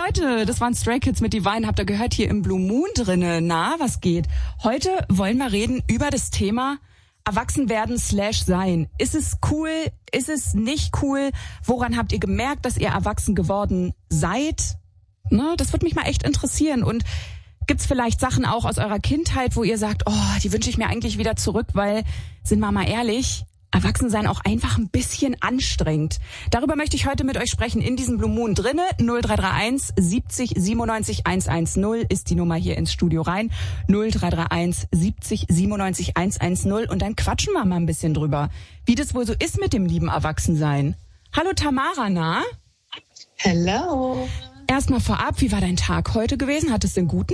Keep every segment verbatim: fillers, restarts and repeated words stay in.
Leute, das waren Stray Kids mit Divine, habt ihr gehört, hier im Blue Moon drinne. Na, was geht? Heute wollen wir reden über das Thema Erwachsenwerden slash sein. Ist es cool? Ist es nicht cool? Woran habt ihr gemerkt, dass ihr erwachsen geworden seid? Ne, das würde mich mal echt interessieren. Und gibt's vielleicht Sachen auch aus eurer Kindheit, wo ihr sagt, oh, die wünsche ich mir eigentlich wieder zurück, weil, sind wir mal ehrlich, Erwachsensein auch einfach ein bisschen anstrengend. Darüber möchte ich heute mit euch sprechen in diesem Blue Moon drinne. null drei drei eins siebzig siebenundneunzig hundertzehn ist die Nummer hier ins Studio rein. null drei drei eins siebzig siebenundneunzig hundertzehn und dann quatschen wir mal ein bisschen drüber, wie das wohl so ist mit dem lieben Erwachsensein. Hallo Tamara, na? Hello. Erstmal vorab, wie war dein Tag heute gewesen? Hattest du einen guten?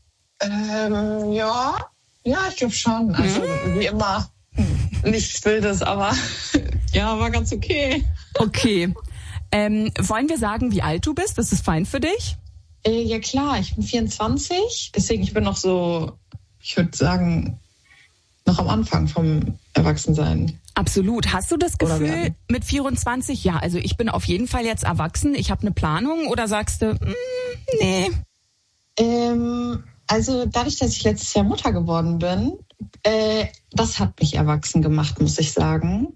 Ähm, ja, ja, ich glaube schon. Also mhm. wie immer. Nichts Wildes, aber ja, war ganz okay. Okay. Ähm, wollen wir sagen, wie alt du bist? Das ist fein für dich? Äh, ja klar, ich bin vierundzwanzig. Deswegen, ich bin noch so, ich würde sagen, noch am Anfang vom Erwachsensein. Absolut. Hast du das Gefühl mit vierundzwanzig, ja, also ich bin auf jeden Fall jetzt erwachsen, ich habe eine Planung, oder sagst du, mm, nee? Ähm, also dadurch, dass ich letztes Jahr Mutter geworden bin, Äh, das hat mich erwachsen gemacht, muss ich sagen.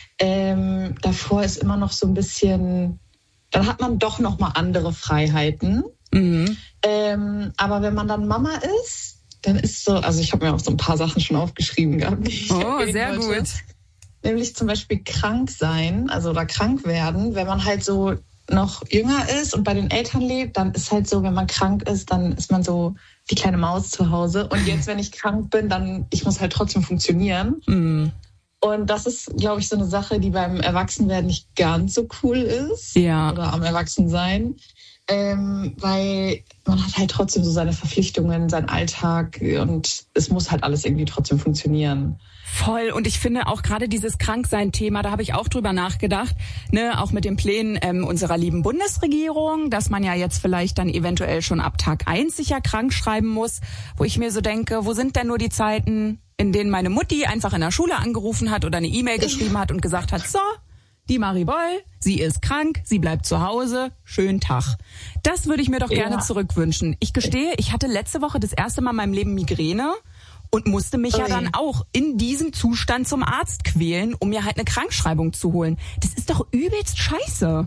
Ähm, davor ist immer noch so ein bisschen, dann hat man doch noch mal andere Freiheiten. Mhm. Ähm, aber wenn man dann Mama ist, dann ist so, also ich habe mir auch so ein paar Sachen schon aufgeschrieben gehabt. Oh, sehr gut. Nämlich zum Beispiel krank sein, also oder krank werden, wenn man halt so noch jünger ist und bei den Eltern lebt, dann ist halt so, wenn man krank ist, dann ist man so die kleine Maus zu Hause. Und jetzt, wenn ich krank bin, dann, ich muss halt trotzdem funktionieren. Mm. Und das ist, glaube ich, so eine Sache, die beim Erwachsenwerden nicht ganz so cool ist. Ja. Oder am Erwachsensein. Ähm, weil man hat halt trotzdem so seine Verpflichtungen, seinen Alltag und es muss halt alles irgendwie trotzdem funktionieren. Voll. Und ich finde auch gerade dieses Kranksein-Thema, da habe ich auch drüber nachgedacht, ne, auch mit den Plänen ähm, unserer lieben Bundesregierung, dass man ja jetzt vielleicht dann eventuell schon ab Tag eins sich ja krank schreiben muss, wo ich mir so denke, wo sind denn nur die Zeiten, in denen meine Mutti einfach in der Schule angerufen hat oder eine E-Mail geschrieben hat und gesagt hat, so, die Maribel, sie ist krank, sie bleibt zu Hause, schönen Tag. Das würde ich mir doch gerne ja. zurückwünschen. Ich gestehe, ich hatte letzte Woche das erste Mal in meinem Leben Migräne und musste mich okay. ja dann auch in diesem Zustand zum Arzt quälen, um mir halt eine Krankschreibung zu holen. Das ist doch übelst scheiße.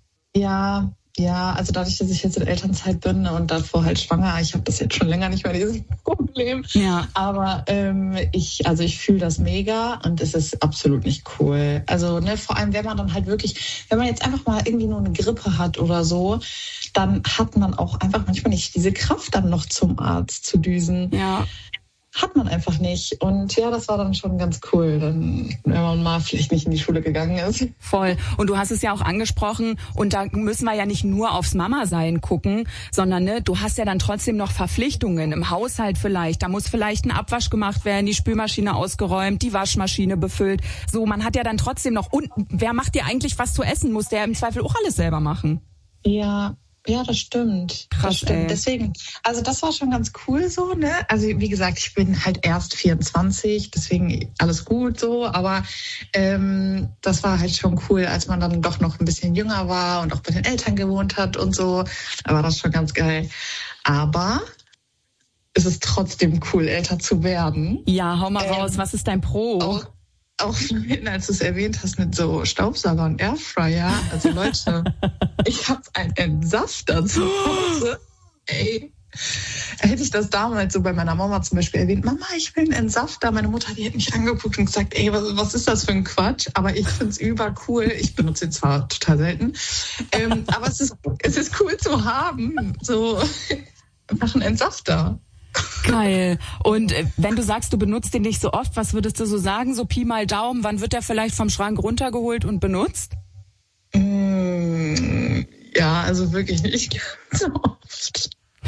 Ja, ja, also dadurch, dass ich jetzt in Elternzeit bin und davor halt schwanger, ich habe das jetzt schon länger nicht mehr, dieses Problem. Ja. Aber ähm, ich, also ich fühle das mega und es ist absolut nicht cool. Also ne, vor allem, wenn man dann halt wirklich, wenn man jetzt einfach mal irgendwie nur eine Grippe hat oder so, dann hat man auch einfach manchmal nicht diese Kraft, dann noch zum Arzt zu düsen. Ja. Hat man einfach nicht. Und ja, das war dann schon ganz cool, dann, wenn man mal vielleicht nicht in die Schule gegangen ist. Voll. Und du hast es ja auch angesprochen, und da müssen wir ja nicht nur aufs Mama-Sein gucken, sondern ne, du hast ja dann trotzdem noch Verpflichtungen im Haushalt vielleicht. Da muss vielleicht ein Abwasch gemacht werden, die Spülmaschine ausgeräumt, die Waschmaschine befüllt. So, man hat ja dann trotzdem noch, und wer macht dir eigentlich was zu essen? Muss der im Zweifel auch alles selber machen? Ja. Ja, das stimmt. Krass, das stimmt. Ey. Deswegen, also das war schon ganz cool so, ne? Also wie gesagt, ich bin halt erst vierundzwanzig, deswegen alles gut so, aber ähm, das war halt schon cool, als man dann doch noch ein bisschen jünger war und auch bei den Eltern gewohnt hat und so. Da war das schon ganz geil. Aber es ist trotzdem cool, älter zu werden. Ja, hau mal ähm, raus, was ist dein Pro? Auch, Auch vorhin, als du es erwähnt hast mit so Staubsauger und Airfryer. Also Leute, ich habe einen Entsafter zu Hause. Ey, hätte ich das damals so bei meiner Mama zum Beispiel erwähnt, Mama, ich will einen Entsafter. Meine Mutter, die hat mich angeguckt und gesagt, ey, was, was ist das für ein Quatsch? Aber ich find's über cool. Ich benutze ihn zwar total selten, ähm, aber es ist, es ist cool zu haben. So einfach einen Entsafter. Geil. Und äh, wenn du sagst, du benutzt den nicht so oft, was würdest du so sagen? So Pi mal Daumen, wann wird der vielleicht vom Schrank runtergeholt und benutzt? Mm, ja, also wirklich nicht so oft.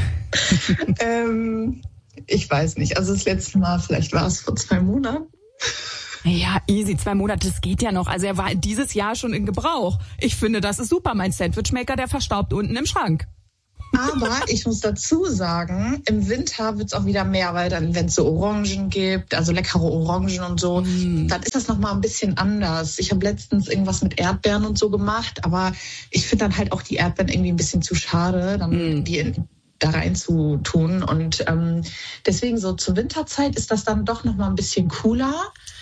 ähm, ich weiß nicht. Also das letzte Mal, vielleicht war es vor zwei Monaten. Ja, easy. Zwei Monate, das geht ja noch. Also er war dieses Jahr schon in Gebrauch. Ich finde, das ist super. Mein Sandwichmaker, der verstaubt unten im Schrank. Aber ich muss dazu sagen, im Winter wird's auch wieder mehr, weil dann, wenn es so Orangen gibt, also leckere Orangen und so, mm. dann ist das nochmal ein bisschen anders. Ich habe letztens irgendwas mit Erdbeeren und so gemacht, aber ich finde dann halt auch die Erdbeeren irgendwie ein bisschen zu schade, dann mm. die in, da rein zu tun. Und ähm, deswegen so zur Winterzeit ist das dann doch nochmal ein bisschen cooler.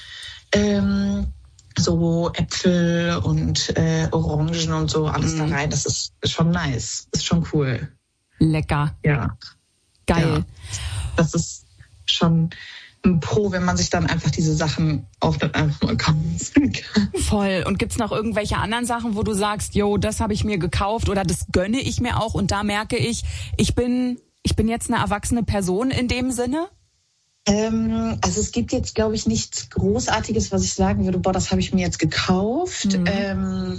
Ähm, so Äpfel und äh, Orangen und so, alles mm. da rein. Das ist schon nice, ist schon cool. Lecker. Ja. Geil. Ja. Das ist schon ein Pro, wenn man sich dann einfach diese Sachen auch dann einfach mal kaufen kann. Voll. Und gibt's noch irgendwelche anderen Sachen, wo du sagst, yo, das habe ich mir gekauft oder das gönne ich mir auch und da merke ich, ich bin, ich bin jetzt eine erwachsene Person in dem Sinne? Ähm, also es gibt jetzt, glaube ich, nichts Großartiges, was ich sagen würde, boah, das habe ich mir jetzt gekauft. Mhm. Ähm,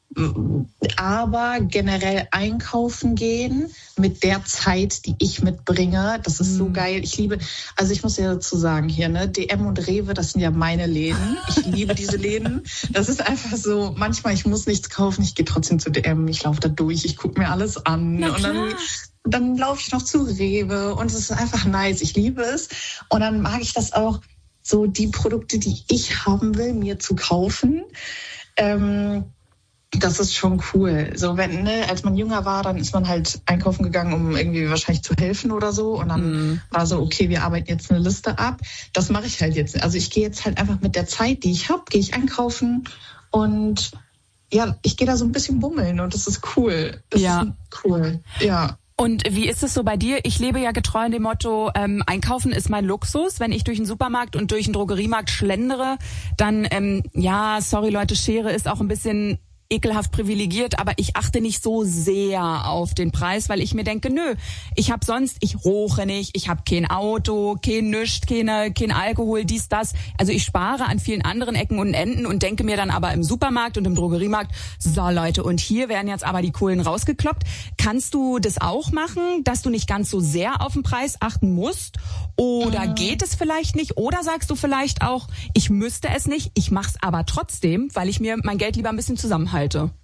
aber generell einkaufen gehen mit der Zeit, die ich mitbringe, das ist so geil. Ich liebe, also ich muss ja dazu sagen hier, ne, D M und Rewe, das sind ja meine Läden. Ich liebe diese Läden. Das ist einfach so, manchmal, ich muss nichts kaufen, ich gehe trotzdem zu D M, ich laufe da durch, ich gucke mir alles an und dann dann laufe ich noch zu Rewe und es ist einfach nice. Ich liebe es. Und dann mag ich das auch, so die Produkte, die ich haben will, mir zu kaufen. Ähm, Das ist schon cool. So, wenn, ne, als man jünger war, dann ist man halt einkaufen gegangen, um irgendwie wahrscheinlich zu helfen oder so. Und dann mm. war so, okay, wir arbeiten jetzt eine Liste ab. Das mache ich halt jetzt. Also ich gehe jetzt halt einfach mit der Zeit, die ich habe, gehe ich einkaufen und ja, ich gehe da so ein bisschen bummeln und das ist cool. Das ja. ist cool. Ja. Und wie ist es so bei dir? Ich lebe ja getreu in dem Motto, ähm, Einkaufen ist mein Luxus. Wenn ich durch den Supermarkt und durch den Drogeriemarkt schlendere, dann, ähm, ja, sorry Leute, Schere ist auch ein bisschen ekelhaft privilegiert, aber ich achte nicht so sehr auf den Preis, weil ich mir denke, nö, ich habe sonst, ich roche nicht, ich habe kein Auto, kein Nischt, keine, kein Alkohol, dies, das. Also ich spare an vielen anderen Ecken und Enden und denke mir dann aber im Supermarkt und im Drogeriemarkt, so Leute, und hier werden jetzt aber die Kohlen rausgekloppt. Kannst du das auch machen, dass du nicht ganz so sehr auf den Preis achten musst? Oder mhm. geht es vielleicht nicht? Oder sagst du vielleicht auch, ich müsste es nicht, ich mach's aber trotzdem, weil ich mir mein Geld lieber ein bisschen zusammenhalte?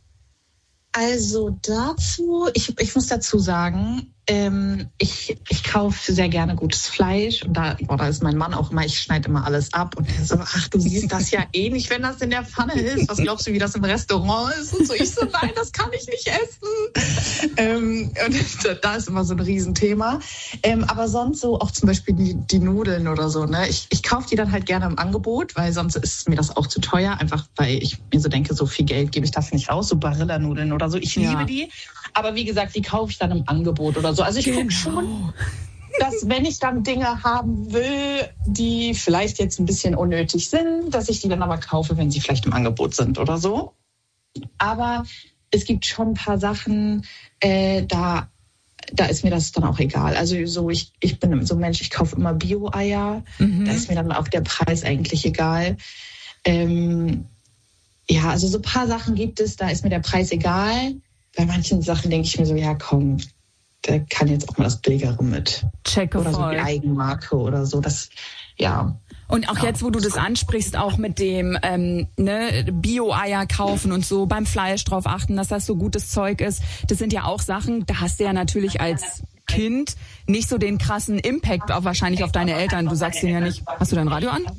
Also dazu, ich, ich muss dazu sagen, ähm, ich, ich kaufe sehr gerne gutes Fleisch und da, boah, da ist mein Mann auch immer, ich schneide immer alles ab und er so, ach, du siehst das ja eh nicht, wenn das in der Pfanne ist. Was glaubst du, wie das im Restaurant ist? Und so, ich so, nein, das kann ich nicht essen. ähm, und da ist immer so ein Riesenthema. Ähm, aber sonst so auch zum Beispiel die, die Nudeln oder so, ne? Ich, ich kaufe die dann halt gerne im Angebot, weil sonst ist mir das auch zu teuer, einfach weil ich mir so denke, so viel Geld gebe ich dafür nicht aus, so Barilla-Nudeln oder so. Ich liebe ja. die, aber wie gesagt, die kaufe ich dann im Angebot oder so. Also ich gucke schon, dass wenn ich dann Dinge haben will, die vielleicht jetzt ein bisschen unnötig sind, dass ich die dann aber kaufe, wenn sie vielleicht im Angebot sind oder so. Aber es gibt schon ein paar Sachen, äh, da da ist mir das dann auch egal. Also so ich ich bin so ein Mensch, ich kaufe immer Bio-Eier. Mhm. Da ist mir dann auch der Preis eigentlich egal. Ähm, ja, also so ein paar Sachen gibt es, da ist mir der Preis egal. Bei manchen Sachen denke ich mir so, ja komm, der kann jetzt auch mal das Billigere mit. Checke oder voll. So die Eigenmarke oder so. Das, ja. Und auch ja, jetzt, wo du das ansprichst, auch mit dem ähm, ne, Bio-Eier kaufen und so, beim Fleisch drauf achten, dass das so gutes Zeug ist. Das sind ja auch Sachen, da hast du ja natürlich als Kind nicht so den krassen Impact auch wahrscheinlich auf deine Eltern. Du sagst denen ja nicht, hast du dein Radio an?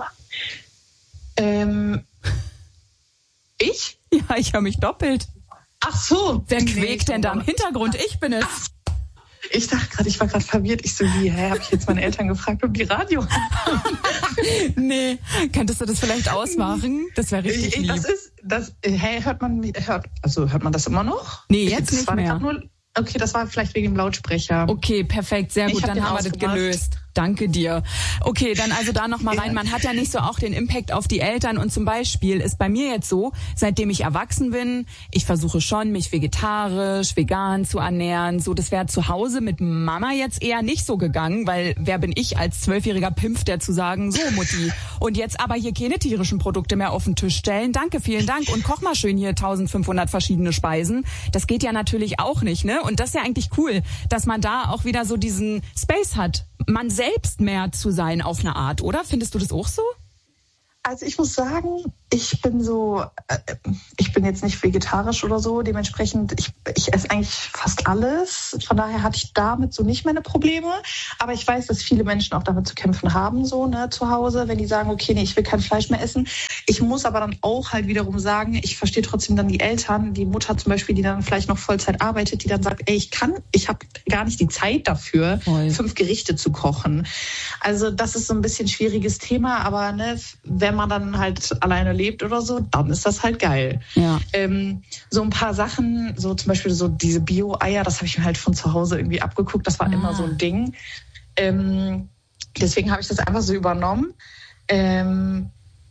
Ähm, ich? Ja, ich höre mich doppelt. Ach so. Wer quäkt denn da im Hintergrund? Ich bin es. Ich dachte gerade, ich war gerade verwirrt. Ich so, wie, hä, habe ich jetzt meine Eltern gefragt, ob die Radio haben? Nee, könntest du das vielleicht ausmachen? Das wäre richtig lieb. Das ist, das, hä, hört man, hört, also hört man das immer noch? Nee, jetzt ich, nicht mehr. Nur, okay, das war vielleicht wegen dem Lautsprecher. Okay, perfekt, sehr gut, hab dann haben wir das gelöst. Danke dir. Okay, dann also da nochmal rein. Man hat ja nicht so auch den Impact auf die Eltern und zum Beispiel ist bei mir jetzt so, seitdem ich erwachsen bin, ich versuche schon, mich vegetarisch, vegan zu ernähren. So, das wäre zu Hause mit Mama jetzt eher nicht so gegangen, weil wer bin ich als zwölfjähriger Pimpf, der zu sagen, so Mutti, und jetzt aber hier keine tierischen Produkte mehr auf den Tisch stellen. Danke, vielen Dank und koch mal schön hier eintausendfünfhundert verschiedene Speisen. Das geht ja natürlich auch nicht, ne? Und das ist ja eigentlich cool, dass man da auch wieder so diesen Space hat, man selbst mehr zu sein auf eine Art, oder? Findest du das auch so? Also ich muss sagen, ich bin so, ich bin jetzt nicht vegetarisch oder so, dementsprechend, ich, ich esse eigentlich fast alles. Von daher hatte ich damit so nicht meine Probleme. Aber ich weiß, dass viele Menschen auch damit zu kämpfen haben, so ne, zu Hause, wenn die sagen, okay, nee, ich will kein Fleisch mehr essen. Ich muss aber dann auch halt wiederum sagen, ich verstehe trotzdem dann die Eltern, die Mutter zum Beispiel, die dann vielleicht noch Vollzeit arbeitet, die dann sagt, ey, ich kann, ich habe gar nicht die Zeit dafür, Voll. fünf Gerichte zu kochen. Also das ist so ein bisschen schwieriges Thema, aber ne, wenn man dann halt alleine lebt oder so, dann ist das halt geil. Ja. Ähm, so ein paar Sachen, so zum Beispiel so diese Bio-Eier, das habe ich mir halt von zu Hause irgendwie abgeguckt, das war ah. immer so ein Ding. Ähm, deswegen habe ich das einfach so übernommen. Ähm,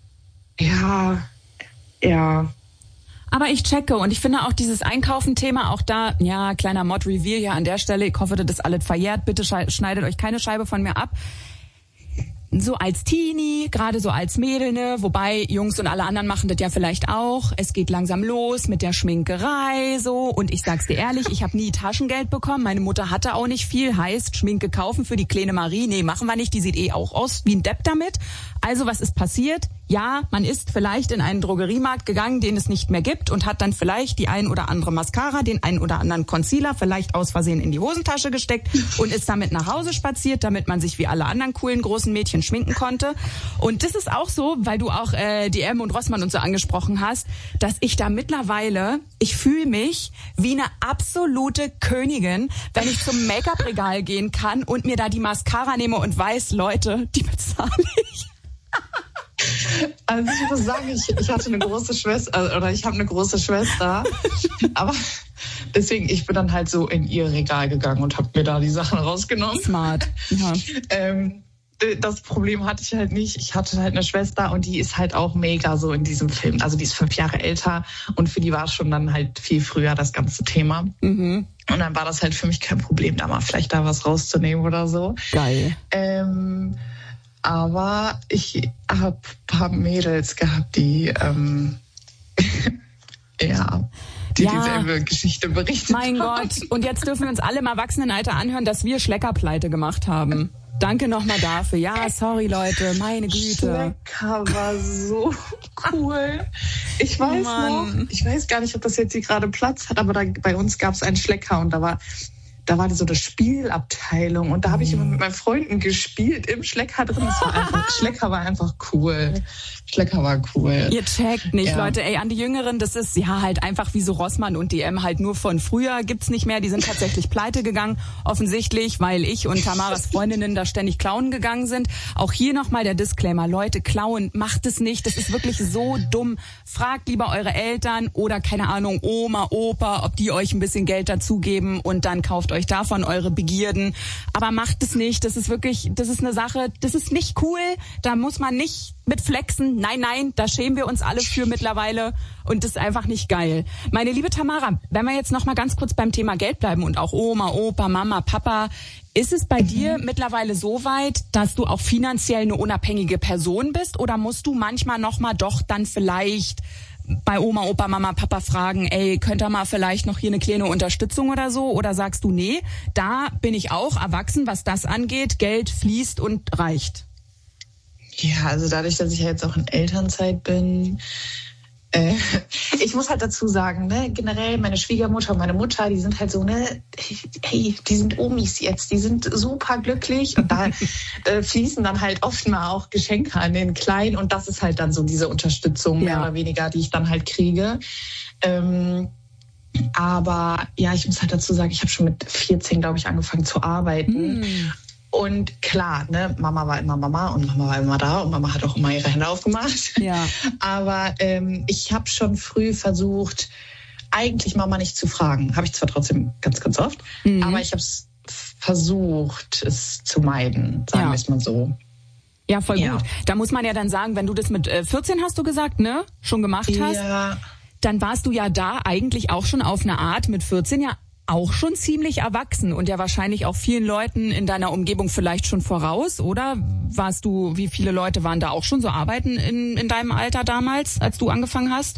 ja, ja. Aber ich checke und ich finde auch dieses Einkaufen-Thema, auch da, ja, kleiner Mod-Reveal hier an der Stelle, ich hoffe, das ist alles verjährt, bitte schneidet euch keine Scheibe von mir ab. So als Teenie, gerade so als Mädel, ne, wobei Jungs und alle anderen machen das ja vielleicht auch. Es geht langsam los mit der Schminkerei so und ich sag's dir ehrlich, ich habe nie Taschengeld bekommen. Meine Mutter hatte auch nicht viel, heißt Schminke kaufen für die kleine Marie. Nee, machen wir nicht, die sieht eh auch aus wie ein Depp damit. Also was ist passiert? Ja, man ist vielleicht in einen Drogeriemarkt gegangen, den es nicht mehr gibt und hat dann vielleicht die ein oder andere Mascara, den einen oder anderen Concealer vielleicht aus Versehen in die Hosentasche gesteckt und ist damit nach Hause spaziert, damit man sich wie alle anderen coolen großen Mädchen schminken konnte. Und das ist auch so, weil du auch äh, D M und Rossmann und so angesprochen hast, dass ich da mittlerweile, ich fühle mich wie eine absolute Königin, wenn ich zum Make-up-Regal gehen kann und mir da die Mascara nehme und weiß, Leute, die bezahle ich. Also ich muss sagen, ich, ich hatte eine große Schwester, oder ich habe eine große Schwester, aber deswegen, ich bin dann halt so in ihr Regal gegangen und habe mir da die Sachen rausgenommen. Smart. Ja. ähm, das Problem hatte ich halt nicht. Ich hatte halt eine Schwester und die ist halt auch mega so in diesem Film. Also die ist fünf Jahre älter und für die war es schon dann halt viel früher das ganze Thema. Mhm. Und dann war das halt für mich kein Problem, da mal vielleicht da was rauszunehmen oder so. Geil. Ähm, aber ich habe ein paar Mädels gehabt, die ähm, ja, die ja. dieselbe Geschichte berichtet mein haben. Gott. Und jetzt dürfen wir uns alle im Erwachsenenalter anhören, dass wir Schleckerpleite gemacht haben. Danke nochmal dafür. Ja, sorry Leute, meine Güte. Schlecker war so cool. Ich weiß Mann. noch, ich weiß gar nicht, ob das jetzt hier gerade Platz hat, aber da, bei uns gab es einen Schlecker und da war da war so eine Spielabteilung und da habe ich immer mit meinen Freunden gespielt im Schlecker drin. Das war einfach, Schlecker war einfach cool. Schlecker war cool. Ihr checkt nicht, ja. Leute. Ey, an die Jüngeren, das ist ja halt einfach wie so Rossmann und D M halt nur von früher. Gibt's nicht mehr. Die sind tatsächlich pleite gegangen. Offensichtlich, weil ich und Tamaras Freundinnen da ständig klauen gegangen sind. Auch hier nochmal der Disclaimer. Leute, klauen, macht es nicht. Das ist wirklich so dumm. Fragt lieber eure Eltern oder, keine Ahnung, Oma, Opa, ob die euch ein bisschen Geld dazugeben und dann kauft euch davon eure Begierden. Aber macht es nicht. Das ist wirklich, das ist eine Sache, das ist nicht cool. Da muss man nicht mit flexen. Nein, nein, da schämen wir uns alle für mittlerweile und das ist einfach nicht geil. Meine liebe Tamara, wenn wir jetzt noch mal ganz kurz beim Thema Geld bleiben und auch Oma, Opa, Mama, Papa, ist es bei mhm. dir mittlerweile so weit, dass du auch finanziell eine unabhängige Person bist oder musst du manchmal noch mal doch dann vielleicht bei Oma, Opa, Mama, Papa fragen, ey, könnt ihr mal vielleicht noch hier eine kleine Unterstützung oder so? Oder sagst du, nee, da bin ich auch erwachsen, was das angeht, Geld fließt und reicht? Ja, also dadurch, dass ich ja jetzt auch in Elternzeit bin, äh, ich muss halt dazu sagen, ne, generell meine Schwiegermutter und meine Mutter, die sind halt so, ne, hey, die sind Omis jetzt, die sind super glücklich und da äh, fließen dann halt oft mal auch Geschenke an den Kleinen und das ist halt dann so diese Unterstützung ja. mehr oder weniger, die ich dann halt kriege. Ähm, aber ja, ich muss halt dazu sagen, ich habe schon mit vierzehn, glaube ich, angefangen zu arbeiten. Mm. Und klar, ne, Mama war immer Mama und Mama war immer da und Mama hat auch immer ihre Hände aufgemacht. Ja. Aber ähm, ich habe schon früh versucht, eigentlich Mama nicht zu fragen. Habe ich zwar trotzdem ganz, ganz oft, mhm. aber ich habe es versucht, es zu meiden, sagen ja. wir es mal so. Ja, voll ja. gut. Da muss man ja dann sagen, wenn du das mit vierzehn, hast du gesagt, ne, schon gemacht hast, ja. dann warst du ja da eigentlich auch schon auf eine Art mit vierzehn ja auch schon ziemlich erwachsen und ja wahrscheinlich auch vielen Leuten in deiner Umgebung vielleicht schon voraus, oder? Warst du, wie viele Leute waren da auch schon so arbeiten in, in deinem Alter damals, als du angefangen hast?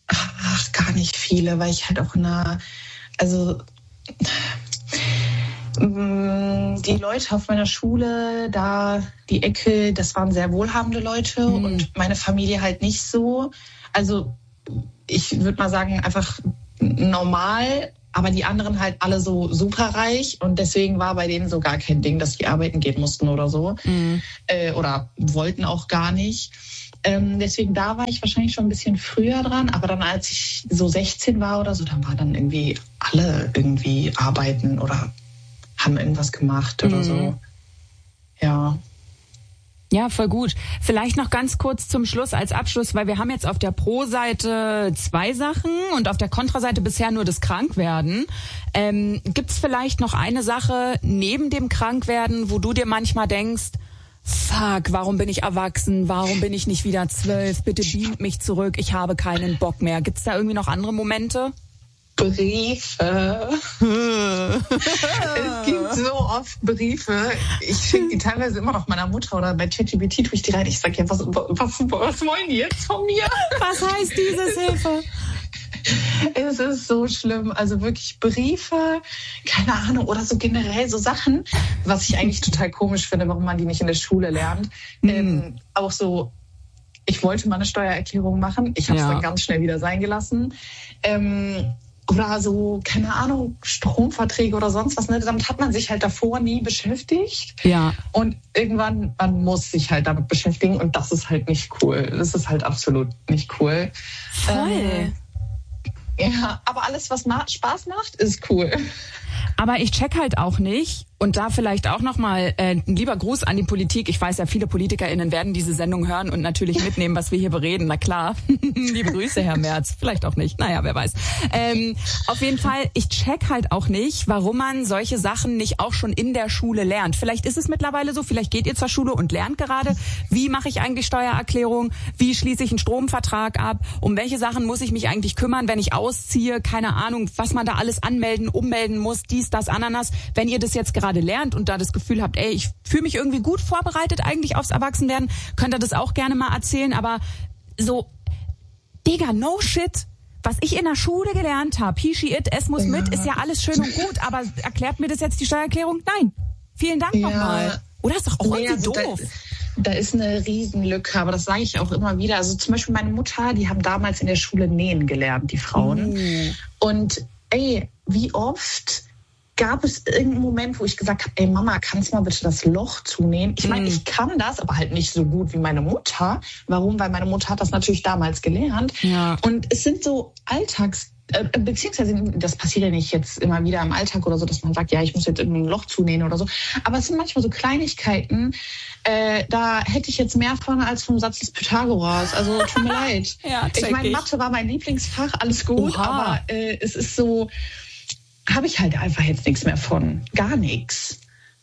Ach, gar nicht viele, weil ich halt auch in einer, also Die Leute auf meiner Schule, da die Ecke, das waren sehr wohlhabende Leute mhm. und meine Familie halt nicht so. Also ich würde mal sagen, einfach normal, aber die anderen halt alle so superreich und deswegen war bei denen so gar kein Ding, dass die arbeiten gehen mussten oder so mhm. äh, oder wollten auch gar nicht. Ähm, deswegen da war ich wahrscheinlich schon ein bisschen früher dran, aber dann als ich so sechzehn war oder so, dann war dann irgendwie alle irgendwie arbeiten oder haben irgendwas gemacht oder mhm. so. Ja. Ja, voll gut. Vielleicht noch ganz kurz zum Schluss als Abschluss, weil wir haben jetzt auf der Pro-Seite zwei Sachen und auf der Kontra-Seite bisher nur das Krankwerden. Ähm, gibt's vielleicht noch eine Sache neben dem Krankwerden, wo du dir manchmal denkst, fuck, warum bin ich erwachsen? Warum bin ich nicht wieder zwölf? Bitte beamt mich zurück. Ich habe keinen Bock mehr. Gibt's da irgendwie noch andere Momente? Briefe. Es gibt so oft Briefe. Ich schicke die teilweise immer noch meiner Mutter oder bei ChatGPT tue ich die rein. Ich sage, ja, was, was, was wollen die jetzt von mir? Was heißt dieses Hilfe? Es ist so schlimm. Also wirklich Briefe, keine Ahnung, oder so generell so Sachen, was ich eigentlich total komisch finde, warum man die nicht in der Schule lernt. Mhm. Ähm, auch so, ich wollte mal eine Steuererklärung machen. Ich habe es ja. dann ganz schnell wieder sein gelassen. Ähm, Oder so, keine Ahnung, Stromverträge oder sonst was. Ne? Damit hat man sich halt davor nie beschäftigt. Ja. Und irgendwann, man muss sich halt damit beschäftigen. Und das ist halt nicht cool. Das ist halt absolut nicht cool. Voll. Ähm, ja, aber alles, was ma- Spaß macht, ist cool. Aber ich check halt auch nicht, und da vielleicht auch nochmal äh, ein lieber Gruß an die Politik. Ich weiß ja, viele PolitikerInnen werden diese Sendung hören und natürlich mitnehmen, was wir hier bereden. Na klar. Liebe Grüße, Herr Merz. Vielleicht auch nicht. Naja, wer weiß. Ähm, auf jeden Fall, ich check halt auch nicht, warum man solche Sachen nicht auch schon in der Schule lernt. Vielleicht ist es mittlerweile so, vielleicht geht ihr zur Schule und lernt gerade, wie mache ich eigentlich Steuererklärung, wie schließe ich einen Stromvertrag ab, um welche Sachen muss ich mich eigentlich kümmern, wenn ich ausziehe, keine Ahnung, was man da alles anmelden, ummelden muss, dies, das, Ananas. Wenn ihr das jetzt gerade lernt und da das Gefühl habt, ey, ich fühle mich irgendwie gut vorbereitet eigentlich aufs Erwachsenwerden, könnt ihr das auch gerne mal erzählen, aber so, Digga, no shit, was ich in der Schule gelernt habe, he, she, it, es muss ja. mit, ist ja alles schön und gut, aber erklärt mir das jetzt die Steuererklärung? Nein. Vielen Dank ja. nochmal. Oder ist doch auch irgendwie nee, also doof. Da, da ist eine Riesenlücke, aber das sage ich auch immer wieder. Also zum Beispiel meine Mutter, die haben damals in der Schule nähen gelernt, die Frauen. Mm. Und ey, wie oft gab es irgendeinen Moment, wo ich gesagt habe, ey Mama, kannst du mal bitte das Loch zunähen? Ich meine, mm. ich kann das, aber halt nicht so gut wie meine Mutter. Warum? Weil meine Mutter hat das natürlich damals gelernt. Ja. Und es sind so Alltags, äh, beziehungsweise das passiert ja nicht jetzt immer wieder im Alltag oder so, dass man sagt, ja, ich muss jetzt irgendein Loch zunähen oder so. Aber es sind manchmal so Kleinigkeiten, äh, da hätte ich jetzt mehr von als vom Satz des Pythagoras. Also tut mir leid. Ja, ich meine, Mathe war mein Lieblingsfach, alles gut, Oha. aber äh, es ist so, habe ich halt einfach jetzt nichts mehr von. Gar nichts.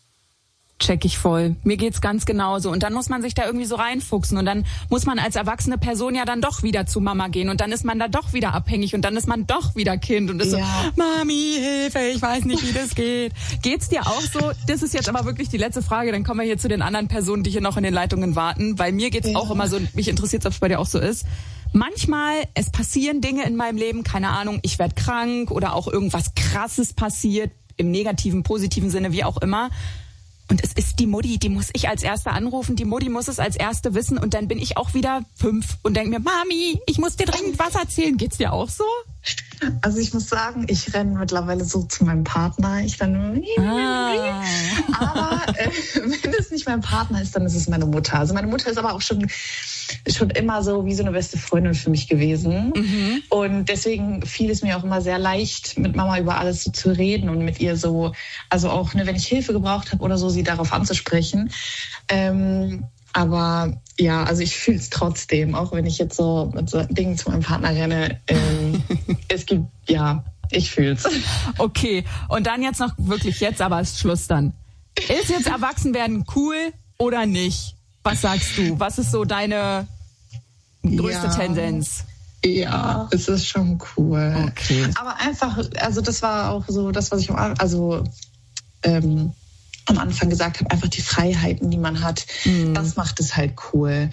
Check ich voll. Mir geht's ganz genauso. Und dann muss man sich da irgendwie so reinfuchsen. Und dann muss man als erwachsene Person ja dann doch wieder zu Mama gehen. Und dann ist man da doch wieder abhängig. Und dann ist man doch wieder Kind. Und ist ja. so, Mami, Hilfe, ich weiß nicht, wie das geht. Geht's dir auch so? Das ist jetzt aber wirklich die letzte Frage. Dann kommen wir hier zu den anderen Personen, die hier noch in den Leitungen warten. Bei mir geht's ja. auch immer so, mich interessiert, ob es bei dir auch so ist. Manchmal, es passieren Dinge in meinem Leben, keine Ahnung, ich werde krank oder auch irgendwas Krasses passiert, im negativen, positiven Sinne, wie auch immer. Und es ist die Mutti, die muss ich als Erste anrufen, die Mutti muss es als Erste wissen und dann bin ich auch wieder fünf und denke mir, Mami, ich muss dir dringend was erzählen. Geht's dir auch so? Also ich muss sagen, ich renne mittlerweile so zu meinem Partner. Ich dann, ah. aber äh, wenn es nicht mein Partner ist, dann ist es meine Mutter. Also meine Mutter ist aber auch schon schon immer so wie so eine beste Freundin für mich gewesen. Mhm. Und deswegen fiel es mir auch immer sehr leicht, mit Mama über alles so zu reden und mit ihr so, also auch, ne, wenn ich Hilfe gebraucht habe oder so, sie darauf anzusprechen. Ähm, aber ja, also ich fühle es trotzdem, auch wenn ich jetzt so mit so Dingen zu meinem Partner renne. Ähm, es gibt, ja, ich fühle es. Okay, und dann jetzt noch wirklich jetzt, aber ist Schluss dann. Ist jetzt Erwachsenwerden cool oder nicht? Was sagst du? Was ist so deine größte ja, Tendenz? Ja, es ist schon cool. Okay. Aber einfach, also das war auch so das, was ich also ähm, am Anfang gesagt habe, einfach die Freiheiten, die man hat, mhm. das macht es halt cool.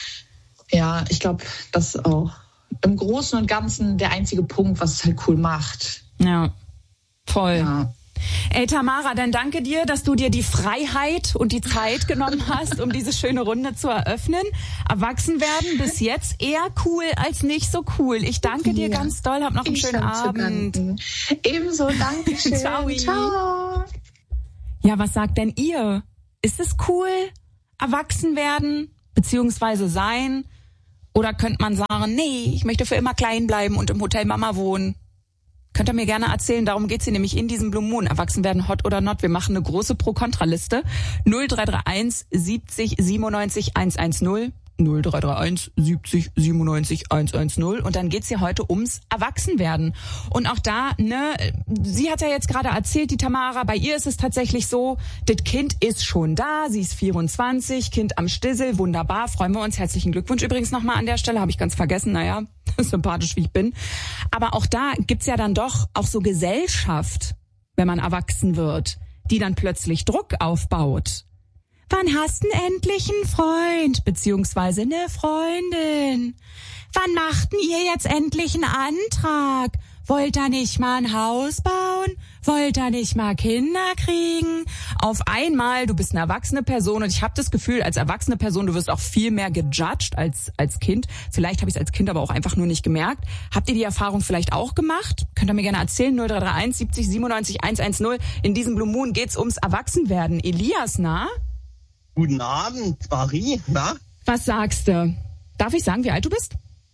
Ja, ich glaube, das ist auch im Großen und Ganzen der einzige Punkt, was es halt cool macht. Ja, voll. Ja. Ey, Tamara, dann danke dir, dass du dir die Freiheit und die Zeit genommen hast, um diese schöne Runde zu eröffnen. Erwachsen werden bis jetzt eher cool als nicht so cool. Ich danke dir Ja. ganz doll, hab noch einen Ich schönen hab zu Abend. danken. Ebenso, danke schön. Ciao. Ciao. Ja, was sagt denn ihr? Ist es cool, erwachsen werden, beziehungsweise sein? Oder könnte man sagen, nee, ich möchte für immer klein bleiben und im Hotel Mama wohnen? Könnt ihr mir gerne erzählen, darum geht's hier nämlich in diesem Blue Moon. Erwachsen werden, hot oder not. Wir machen eine große Pro-Kontra-Liste. null drei drei eins siebzig siebenundneunzig hundertzehn. null drei drei eins siebzig siebenundneunzig hundertzehn. Und dann geht's hier heute ums Erwachsenwerden. Und auch da, ne, sie hat ja jetzt gerade erzählt, die Tamara, bei ihr ist es tatsächlich so, das Kind ist schon da, sie ist vierundzwanzig, Kind am Stissel, wunderbar, freuen wir uns. Herzlichen Glückwunsch übrigens nochmal an der Stelle, habe ich ganz vergessen, naja, sympathisch wie ich bin. Aber auch da gibt's ja dann doch auch so Gesellschaft, wenn man erwachsen wird, die dann plötzlich Druck aufbaut. Wann hast du endlich einen Freund, beziehungsweise eine Freundin? Wann machten ihr jetzt endlich einen Antrag? Wollt ihr nicht mal ein Haus bauen? Wollt ihr nicht mal Kinder kriegen? Auf einmal, du bist eine erwachsene Person und ich habe das Gefühl, als erwachsene Person, du wirst auch viel mehr gejudged als als Kind. Vielleicht habe ich es als Kind aber auch einfach nur nicht gemerkt. Habt ihr die Erfahrung vielleicht auch gemacht? Könnt ihr mir gerne erzählen, null drei drei eins siebzig siebenundneunzig hundertzehn. In diesem Blue Moon geht's ums Erwachsenwerden. Elias, na? Guten Abend, Marie. Na? Was sagst du? Darf ich sagen, wie alt du bist?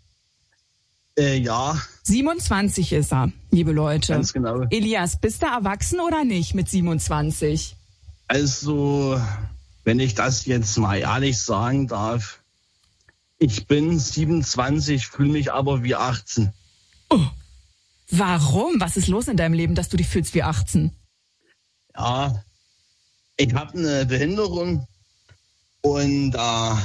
Äh, ja, siebenundzwanzig ist er, liebe Leute. ganz genau. Elias, bist du erwachsen oder nicht mit siebenundzwanzig? Also, wenn ich das jetzt mal ehrlich sagen darf, ich bin siebenundzwanzig, fühle mich aber wie achtzehn. Oh. Warum? Was ist los in deinem Leben, dass du dich fühlst wie achtzehn? Ja, ich habe eine Behinderung und äh,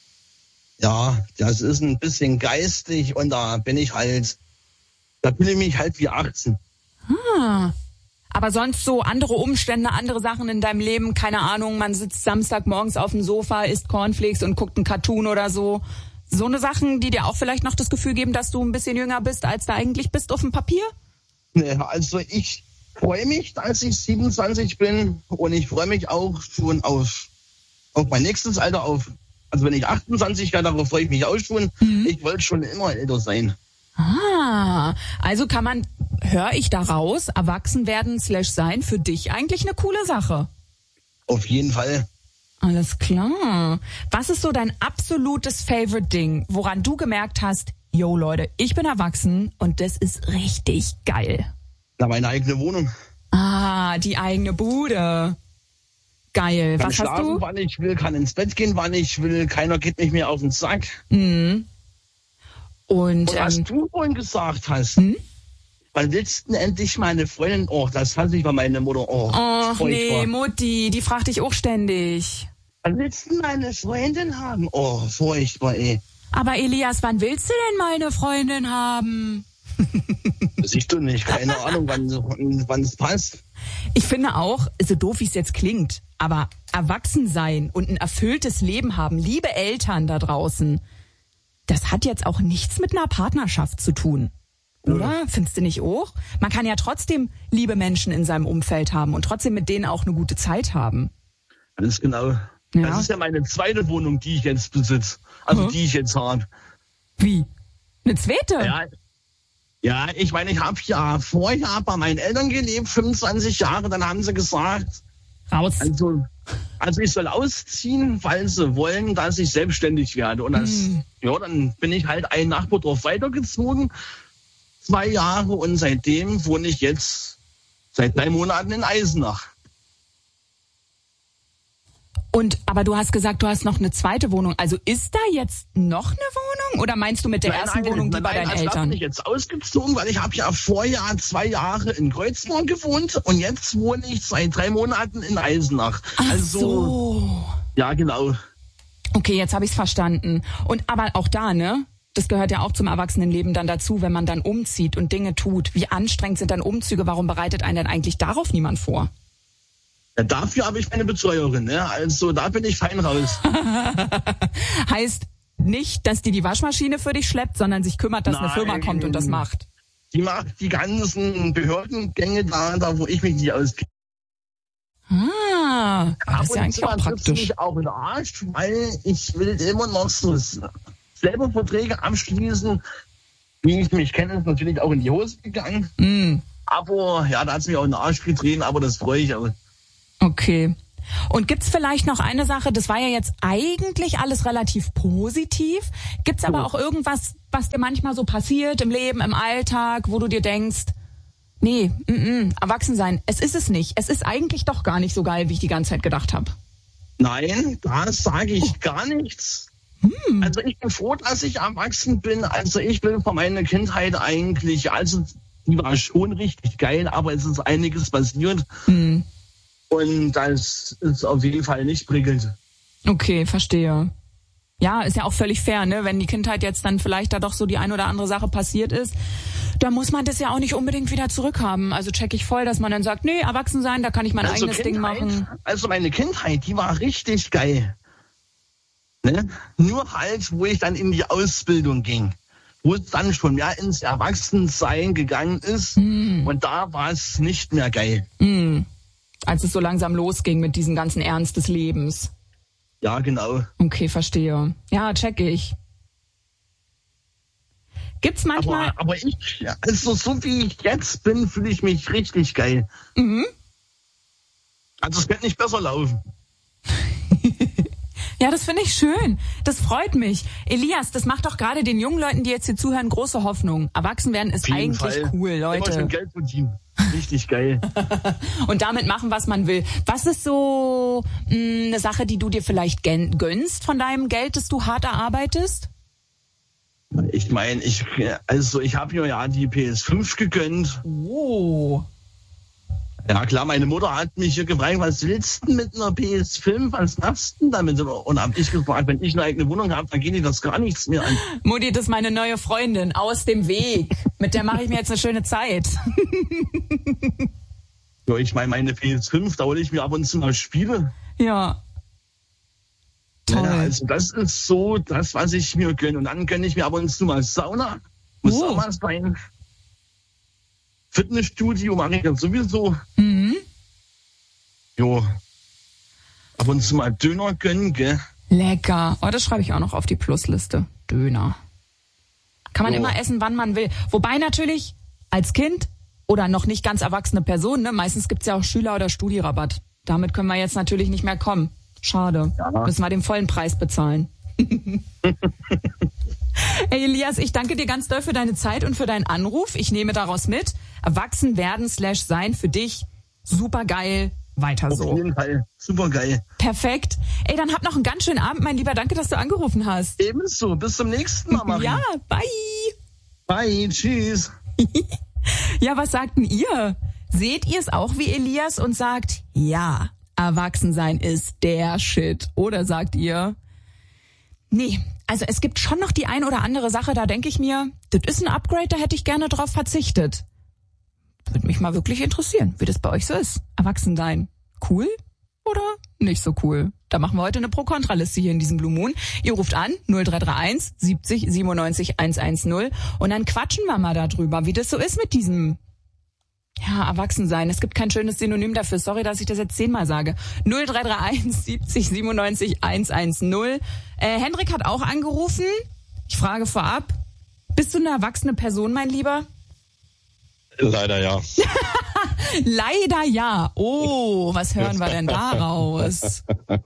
ja, das ist ein bisschen geistig und da bin ich halt, da fühle ich mich halt wie achtzehn. Ah. Aber sonst so andere Umstände, andere Sachen in deinem Leben, keine Ahnung, man sitzt Samstagmorgens auf dem Sofa, isst Cornflakes und guckt einen Cartoon oder so. So eine Sachen, die dir auch vielleicht noch das Gefühl geben, dass du ein bisschen jünger bist, als du eigentlich bist auf dem Papier? Ne, also ich freue mich, dass ich siebenundzwanzig bin und ich freue mich auch schon auf, auf mein nächstes Alter, auf, also wenn ich achtundzwanzig werde, darauf freue ich mich auch schon. Mhm. Ich wollte schon immer älter sein. Ah, also kann man, höre ich daraus, erwachsen werden slash sein, für dich eigentlich eine coole Sache? Auf jeden Fall. Alles klar. Was ist so dein absolutes Favorite-Ding, woran du gemerkt hast, yo Leute, ich bin erwachsen und das ist richtig geil? Na, meine eigene Wohnung. Ah, die eigene Bude. Geil. Kann Was schlafen, hast du? wann ich will, kann ins Bett gehen, wann ich will. Keiner geht nicht mehr auf den Sack. Mhm. Und, Und was ähm, du vorhin gesagt hast, hm? wann willst du denn endlich meine Freundin, oh, das hasse ich bei meiner Mutter, oh. Ach nee, furchtbar. Mutti, die fragt dich auch ständig. Wann willst du meine Freundin haben? Oh, furchtbar, ey. Aber Elias, wann willst du denn mal eine Freundin haben? Das siehst du nicht, keine Ahnung, wann wann es passt. Ich finde auch, so doof wie es jetzt klingt, aber erwachsen sein und ein erfülltes Leben haben, liebe Eltern da draußen, das hat jetzt auch nichts mit einer Partnerschaft zu tun. Oder? Ja. Findest du nicht auch? Man kann ja trotzdem liebe Menschen in seinem Umfeld haben und trotzdem mit denen auch eine gute Zeit haben. Ganz genau. Ja. Das ist ja meine zweite Wohnung, die ich jetzt besitze. Also Hm. die ich jetzt habe. Wie? Eine zweite? Ja, ja, ich meine, ich habe ja vorher bei meinen Eltern gelebt, fünfundzwanzig Jahre. Dann haben sie gesagt, Raus. also, also ich soll ausziehen, weil sie wollen, dass ich selbstständig werde. Und das, Hm. ja, dann bin ich halt ein Nachbardorf weitergezogen. Zwei Jahre und seitdem wohne ich jetzt seit drei Monaten in Eisenach. Und, aber du hast gesagt, du hast noch eine zweite Wohnung. Also ist da jetzt noch eine Wohnung? Oder meinst du mit der Nein, ersten nein, Wohnung, die nein, bei nein, deinen also da Eltern? bin ich jetzt ausgezogen, weil ich habe ja vorher zwei Jahre in Kreuzberg gewohnt und jetzt wohne ich seit drei Monaten in Eisenach. Ach also, so. Ja, genau. Okay, jetzt habe ich's verstanden. Und aber auch da, ne? Das gehört ja auch zum Erwachsenenleben dann dazu, wenn man dann umzieht und Dinge tut. Wie anstrengend sind dann Umzüge? Warum bereitet einen denn eigentlich darauf niemand vor? Ja, dafür habe ich meine Betreuerin, ne? Also da bin ich fein raus. Heißt nicht, dass die die Waschmaschine für dich schleppt, sondern sich kümmert, dass Nein. eine Firma kommt und das macht. Die macht die ganzen Behördengänge da, da wo ich mich nicht auskenne. Ah, das ist ja eigentlich auch praktisch. Mich auch in den Arsch, weil ich will immer noch so selber Verträge abschließen. Wie ich mich kenne, ist natürlich auch in die Hose gegangen. Mm. Aber ja, da hat es mich auch in den Arsch getreten, aber das freue ich auch. Okay. Und gibt's vielleicht noch eine Sache, das war ja jetzt eigentlich alles relativ positiv. Gibt's aber auch irgendwas, was dir manchmal so passiert im Leben, im Alltag, wo du dir denkst, nee, mm, mm, erwachsen sein, es ist es nicht. Es ist eigentlich doch gar nicht so geil, wie ich die ganze Zeit gedacht habe. Nein, da sage ich oh. gar nichts. Hm. Also ich bin froh, dass ich erwachsen bin. Also ich will von meiner Kindheit eigentlich, also die war schon richtig geil, aber es ist einiges passiert. Hm. Und das ist auf jeden Fall nicht prickelnd. Okay, verstehe. Ja, ist ja auch völlig fair, ne? Wenn die Kindheit jetzt dann vielleicht da doch so die ein oder andere Sache passiert ist, da muss man das ja auch nicht unbedingt wieder zurückhaben. Also check ich voll, dass man dann sagt, nee, erwachsen sein, da kann ich mein also eigenes Kindheit, Ding machen. Also meine Kindheit, die war richtig geil. Ne? Nur halt, wo ich dann in die Ausbildung ging, wo es dann schon mehr ins Erwachsensein gegangen ist mm. und da war es nicht mehr geil. Mm. Als es so langsam losging mit diesem ganzen Ernst des Lebens. Ja, genau. Okay, verstehe. Ja, check ich. Gibt's manchmal... Aber, aber ich, also so wie ich jetzt bin, fühle ich mich richtig geil. Mhm. Also es wird nicht besser laufen. Ja, das finde ich schön. Das freut mich. Elias, das macht doch gerade den jungen Leuten, die jetzt hier zuhören, große Hoffnung. Erwachsen werden ist eigentlich Fall. Cool, Leute. Immer schon Geld verdienen. Richtig geil. Und damit machen, was man will. Was ist so mh, eine Sache, die du dir vielleicht gönnst von deinem Geld, das du hart erarbeitest? Ich meine, ich also ich habe mir ja die P S fünf gegönnt. Oh. Ja klar, meine Mutter hat mich hier gefragt, was willst du mit einer P S fünf, was machst du damit? Und habe ich gefragt, wenn ich eine eigene Wohnung habe, dann geht dir das gar nichts mehr an. Mutti, das ist meine neue Freundin, aus dem Weg. Mit der mache ich mir jetzt eine schöne Zeit. Ja, ich meine, meine P S fünf, da hole ich mir ab und zu mal Spiele. Ja. Toll. Ja, also das ist so das, was ich mir gönne. Und dann gönne ich mir ab und zu mal Sauna. Muss oh. auch mal sein. Fitnessstudio mache ich ja sowieso. Mhm. Jo. Ab und zu mal Döner gönnen, gell? Lecker. Oh, das schreibe ich auch noch auf die Plusliste. Döner. Kann man jo. immer essen, wann man will. Wobei natürlich als Kind oder noch nicht ganz erwachsene Person, ne, meistens gibt's ja auch Schüler- oder Studirabatt. Damit können wir jetzt natürlich nicht mehr kommen. Schade. Ja. Müssen wir den vollen Preis bezahlen. Hey Elias, ich danke dir ganz doll für deine Zeit und für deinen Anruf. Ich nehme daraus mit, erwachsen werden slash sein für dich super geil, weiter so. Auf jeden Fall, super geil. Perfekt. Ey, dann hab noch einen ganz schönen Abend, mein Lieber. Danke, dass du angerufen hast. Ebenso, bis zum nächsten Mal, Marie. Ja, bye. Bye, tschüss. Ja, was sagt denn ihr? Seht ihr es auch wie Elias und sagt, ja, erwachsen sein ist der Shit? Oder sagt ihr, nee, also es gibt schon noch die ein oder andere Sache, da denke ich mir, das ist ein Upgrade, da hätte ich gerne drauf verzichtet. Würde mich mal wirklich interessieren, wie das bei euch so ist. Erwachsen sein, cool oder nicht so cool? Da machen wir heute eine Pro-Kontra-Liste hier in diesem Blue Moon. Ihr ruft an, null drei drei eins siebzig siebenundneunzig hundertzehn und dann quatschen wir mal darüber, wie das so ist mit diesem, ja, erwachsen sein. Es gibt kein schönes Synonym dafür. Sorry, dass ich das jetzt zehnmal sage. null drei drei eins siebzig siebenundneunzig hundertzehn. Äh, Hendrik hat auch angerufen. Ich frage vorab, bist du eine erwachsene Person, mein Lieber? Leider ja. Leider ja. Oh, was hören wir denn daraus?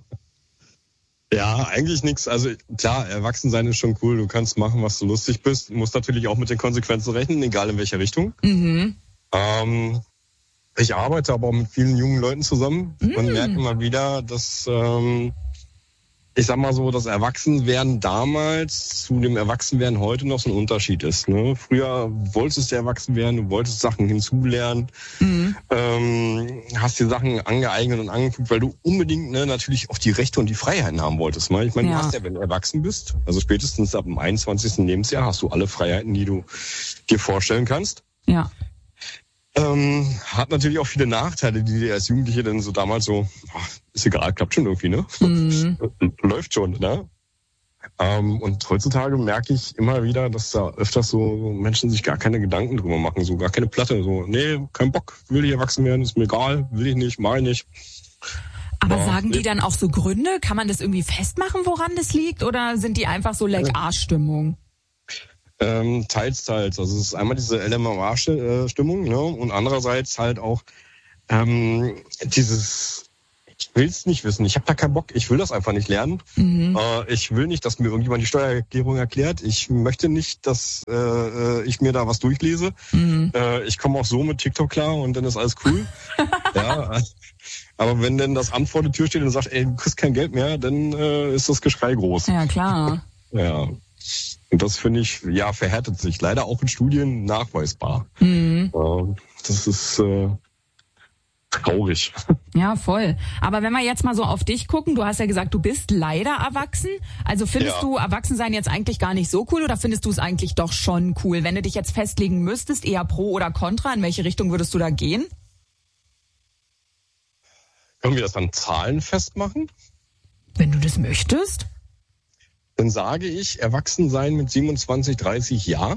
Ja, eigentlich nichts. Also klar, erwachsen sein ist schon cool. Du kannst machen, was du lustig bist. Du musst natürlich auch mit den Konsequenzen rechnen, egal in welcher Richtung. Mhm. Ähm, ich arbeite aber auch mit vielen jungen Leuten zusammen mm. und merke immer wieder, dass, ähm, ich sag mal so, das Erwachsenwerden damals zu dem Erwachsenwerden heute noch so ein Unterschied ist. Ne? Früher wolltest du erwachsen werden, du wolltest Sachen hinzulernen, mm. ähm, hast dir Sachen angeeignet und angeguckt, weil du unbedingt ne, natürlich auch die Rechte und die Freiheiten haben wolltest. Ne? Ich meine, ja. du hast ja, wenn du erwachsen bist, also spätestens ab dem einundzwanzigsten Lebensjahr hast du alle Freiheiten, die du dir vorstellen kannst. Ja. Ähm, hat natürlich auch viele Nachteile, die dir als Jugendliche dann so damals so, ach, ist egal, klappt schon irgendwie, ne? Mhm. Läuft schon, ne? Ähm, und heutzutage merke ich immer wieder, dass da öfters so Menschen sich gar keine Gedanken drüber machen, so gar keine Platte, so, nee, kein Bock, will ich erwachsen werden, ist mir egal, will ich nicht, mach ich nicht. Aber Ja, sagen die nee. dann auch so Gründe? Kann man das irgendwie festmachen, woran das liegt? Oder sind die einfach so Leck-Arsch-Stimmung? Ähm, teils, teils. Also es ist einmal diese L M M A-Stimmung, ne? Und andererseits halt auch ähm, dieses, ich will es nicht wissen, ich habe da keinen Bock, ich will das einfach nicht lernen. Mhm. Äh, ich will nicht, dass mir irgendjemand die Steuererklärung erklärt. Ich möchte nicht, dass äh, ich mir da was durchlese. Mhm. Äh, ich komme auch so mit TikTok klar und dann ist alles cool. Ja, aber wenn denn das Amt vor der Tür steht und sagt, ey, du kriegst kein Geld mehr, dann äh, ist das Geschrei groß. Ja, klar. Ja. Und das finde ich, ja, verhärtet sich. Leider auch in Studien nachweisbar. Mhm. Ja, das ist äh, traurig. Ja, voll. Aber wenn wir jetzt mal so auf dich gucken, du hast ja gesagt, du bist leider erwachsen. Also findest Ja. du Erwachsensein jetzt eigentlich gar nicht so cool oder findest du es eigentlich doch schon cool? Wenn du dich jetzt festlegen müsstest, eher pro oder contra, in welche Richtung würdest du da gehen? Können wir das an Zahlen festmachen? Wenn du das möchtest. Dann sage ich, Erwachsensein mit siebenundzwanzig, dreißig, ja.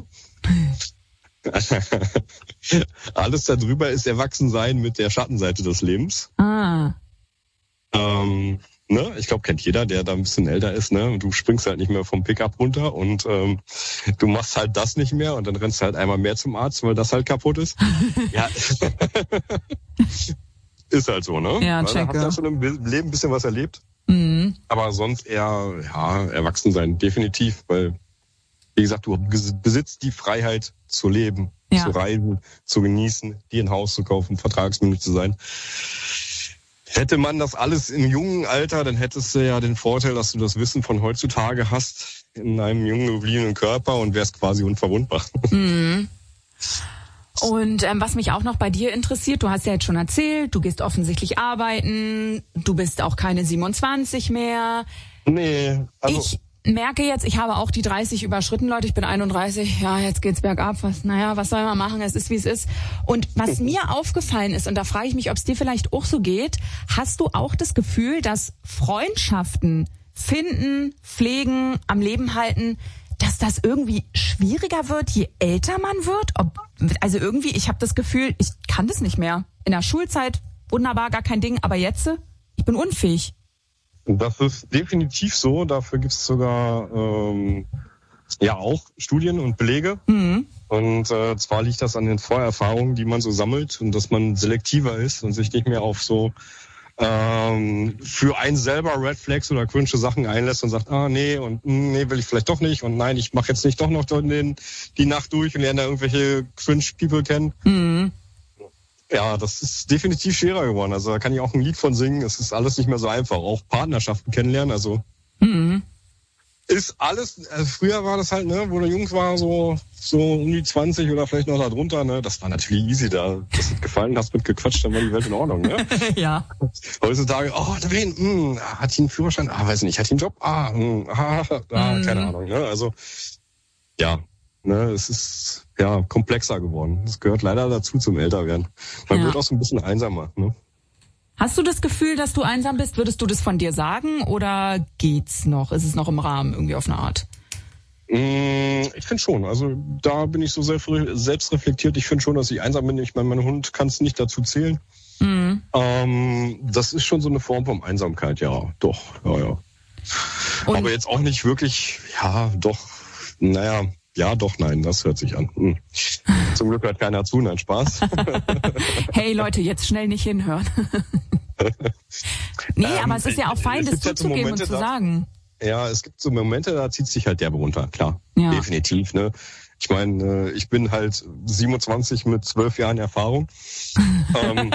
Alles darüber ist Erwachsensein mit der Schattenseite des Lebens. Ah. Ähm, ne? Ich glaube, kennt jeder, der da ein bisschen älter ist. Ne? Du springst halt nicht mehr vom Pickup runter und ähm, du machst halt das nicht mehr und dann rennst du halt einmal mehr zum Arzt, weil das halt kaputt ist. Ja. Ist halt so, ne? Ja, Weil check, da hast du ja. ja schon im Leben ein bisschen was erlebt. Mhm. Aber sonst eher, ja, erwachsen sein, definitiv, weil, wie gesagt, du besitzt die Freiheit zu leben, Ja. zu reisen, zu genießen, dir ein Haus zu kaufen, vertragsmündig zu sein. Hätte man das alles im jungen Alter, dann hättest du ja den Vorteil, dass du das Wissen von heutzutage hast in einem jungen, gebliebenen Körper und wärst quasi unverwundbar. Mhm. Und ähm, was mich auch noch bei dir interessiert, du hast ja jetzt schon erzählt, du gehst offensichtlich arbeiten, du bist auch keine siebenundzwanzig mehr. Nee, also... Ich merke jetzt, ich habe auch die dreißig überschritten, Leute, ich bin einunddreißig, ja, jetzt geht's bergab, was, naja, was soll man machen, es ist wie es ist. Und was mir aufgefallen ist, und da frage ich mich, ob es dir vielleicht auch so geht, hast du auch das Gefühl, dass Freundschaften finden, pflegen, am Leben halten, dass das irgendwie schwieriger wird, je älter man wird? Ob, also irgendwie, ich habe das Gefühl, ich kann das nicht mehr. In der Schulzeit, wunderbar, gar kein Ding, aber jetzt, ich bin unfähig. Das ist definitiv so. Dafür gibt es sogar ähm, ja auch Studien und Belege. Mhm. Und äh, zwar liegt das an den Vorerfahrungen, die man so sammelt und dass man selektiver ist und sich nicht mehr auf so ähm, für einen selber Red Flags oder cringe Sachen einlässt und sagt, ah nee und mh, nee will ich vielleicht doch nicht und nein, ich mache jetzt nicht doch noch den, die Nacht durch und lerne da irgendwelche cringe People kennen. Mhm. Ja, das ist definitiv schwerer geworden. Also da kann ich auch ein Lied von singen. Es ist alles nicht mehr so einfach. Auch Partnerschaften kennenlernen. Also Mhm. ist alles. Also früher war das halt, ne, wo du Jungs war, so so um die zwanzig oder vielleicht noch da drunter. Ne, das war natürlich easy. Da, das hat gefallen, hast mit gequatscht, dann war die Welt in Ordnung. Ne? Ja. Heutzutage, oh, da wen, mh, hat die einen Führerschein? Ah, weiß nicht. Hat die einen Job? Ah, mh, ah, ah Mhm. keine Ahnung. Ne? Also ja. Ne, es ist ja komplexer geworden. Das gehört leider dazu zum Älterwerden. Man Ja. wird auch so ein bisschen einsamer. Ne? Hast du das Gefühl, dass du einsam bist? Würdest du das von dir sagen oder geht's noch? Ist es noch im Rahmen irgendwie auf eine Art? Mm, Ich finde schon. Also da bin ich so selbst selbstreflektiert. Ich finde schon, dass ich einsam bin. Ich meine, mein Hund kann es nicht dazu zählen. Mhm. Ähm, das ist schon so eine Form von Einsamkeit. Ja, doch. Ja, ja. Und Aber jetzt auch nicht wirklich. Ja, doch. Naja. Ja, doch, nein, das hört sich an. Hm. Zum Glück hört keiner zu, nein, Spaß. hey Leute, jetzt schnell nicht hinhören. nee, Ähm, aber es ist ja auch fein, es das gibt ja so zuzugeben und Momente, zu da- sagen. Ja, es gibt so Momente, da zieht sich halt derbe runter, klar. Ja. Definitiv, ne? Ich meine, ich bin halt siebenundzwanzig mit zwölf Jahren Erfahrung. ähm,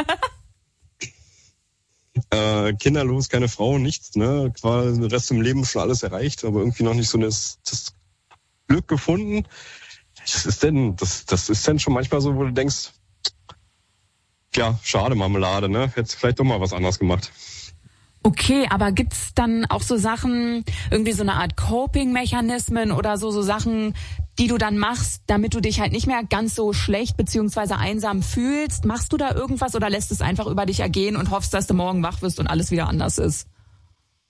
äh, kinderlos, keine Frau, nichts, ne? Quasi den Rest im Leben schon alles erreicht, aber irgendwie noch nicht so das, das Glück gefunden. Das ist denn, das, das ist denn schon manchmal so, wo du denkst, ja, schade Marmelade, ne? Hättest vielleicht doch mal was anderes gemacht. Okay, aber gibt's dann auch so Sachen, irgendwie so eine Art Coping-Mechanismen oder so, so Sachen, die du dann machst, damit du dich halt nicht mehr ganz so schlecht beziehungsweise einsam fühlst? Machst du da irgendwas oder lässt es einfach über dich ergehen und hoffst, dass du morgen wach wirst und alles wieder anders ist?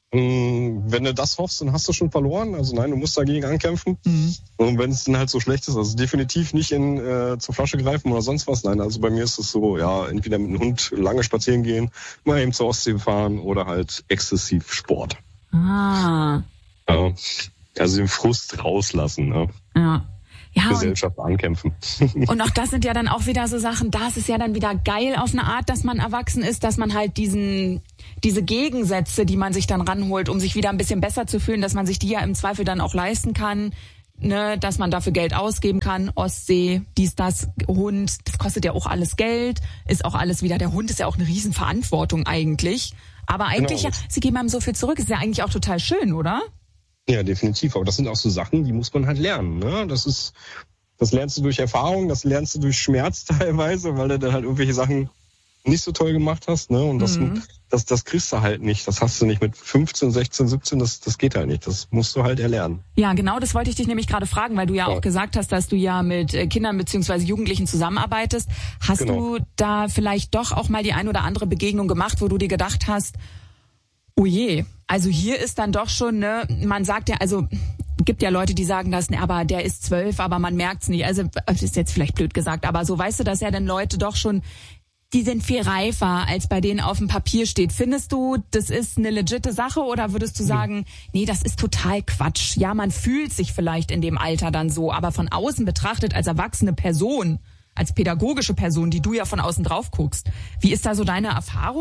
Wenn du das hoffst, dann hast du schon verloren. Also nein, du musst dagegen ankämpfen. Mhm. Und wenn es dann halt so schlecht ist, also definitiv nicht in äh, zur Flasche greifen oder sonst was. Nein, also bei mir ist es so, ja, entweder mit dem Hund lange spazieren gehen, mal eben zur Ostsee fahren oder halt exzessiv Sport. Ah. Ja, also den Frust rauslassen. Ne? Ja. Ja, Gesellschaft und, ankämpfen. Und auch das sind ja dann auch wieder so Sachen, das ist ja dann wieder geil auf eine Art, dass man erwachsen ist, dass man halt diesen diese Gegensätze, die man sich dann ranholt, um sich wieder ein bisschen besser zu fühlen, dass man sich die ja im Zweifel dann auch leisten kann, ne, dass man dafür Geld ausgeben kann, Ostsee, dies, das, Hund, das kostet ja auch alles Geld, ist auch alles wieder, der Hund ist ja auch eine Riesenverantwortung eigentlich, aber eigentlich, genau. ja, sie geben einem so viel zurück, ist ja eigentlich auch total schön, oder? Ja, definitiv. Aber das sind auch so Sachen, die muss man halt lernen. Ne? Das ist, das lernst du durch Erfahrung, das lernst du durch Schmerz teilweise, weil du dann halt irgendwelche Sachen nicht so toll gemacht hast. Ne? Und das, mhm. das, das kriegst du halt nicht. Das hast du nicht mit fünfzehn, sechzehn, siebzehn. Das, das geht halt nicht. Das musst du halt erlernen. Ja, genau. Das wollte ich dich nämlich gerade fragen, weil du ja, ja. auch gesagt hast, dass du ja mit Kindern beziehungsweise Jugendlichen zusammenarbeitest. Hast genau. du da vielleicht doch auch mal die ein oder andere Begegnung gemacht, wo du dir gedacht hast, oh je, also hier ist dann doch schon, ne, man sagt ja, also gibt ja Leute, die sagen das, ne, aber der ist zwölf, aber man merkt's nicht. Also das ist jetzt vielleicht blöd gesagt, aber so weißt du, dass ja dann Leute doch schon, die sind viel reifer, als bei denen auf dem Papier steht. Findest du, das ist eine legitime Sache oder würdest du sagen, nee, das ist total Quatsch. Ja, man fühlt sich vielleicht in dem Alter dann so, aber von außen betrachtet als erwachsene Person, als pädagogische Person, die du ja von außen drauf guckst. Wie ist da so deine Erfahrung?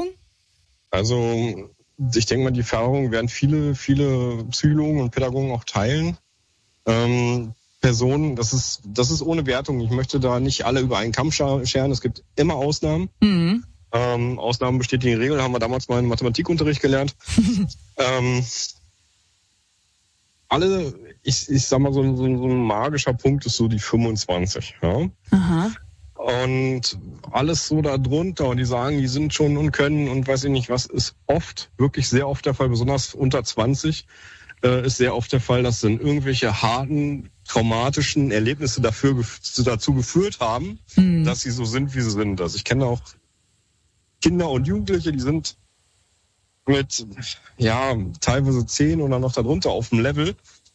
Also ich denke mal, die Erfahrung werden viele, viele Psychologen und Pädagogen auch teilen. Ähm, Personen, das ist, das ist ohne Wertung. Ich möchte da nicht alle über einen Kamm scheren. Es gibt immer Ausnahmen. Mhm. Ähm, Ausnahmen bestätigen Regeln, haben wir damals mal im Mathematikunterricht gelernt. ähm, alle, ich, ich sag mal, so, so, so ein magischer Punkt ist so die fünfundzwanzig. Ja? Aha. Und alles so da drunter und die sagen, die sind schon und können und weiß ich nicht was, ist oft, wirklich sehr oft der Fall, besonders unter zwanzig, äh, ist sehr oft der Fall, dass dann irgendwelche harten, traumatischen Erlebnisse dafür dazu geführt haben, mhm. dass sie so sind, wie sie sind. Also ich kenne auch Kinder und Jugendliche, die sind mit, ja, teilweise zehn oder noch darunter auf dem Level.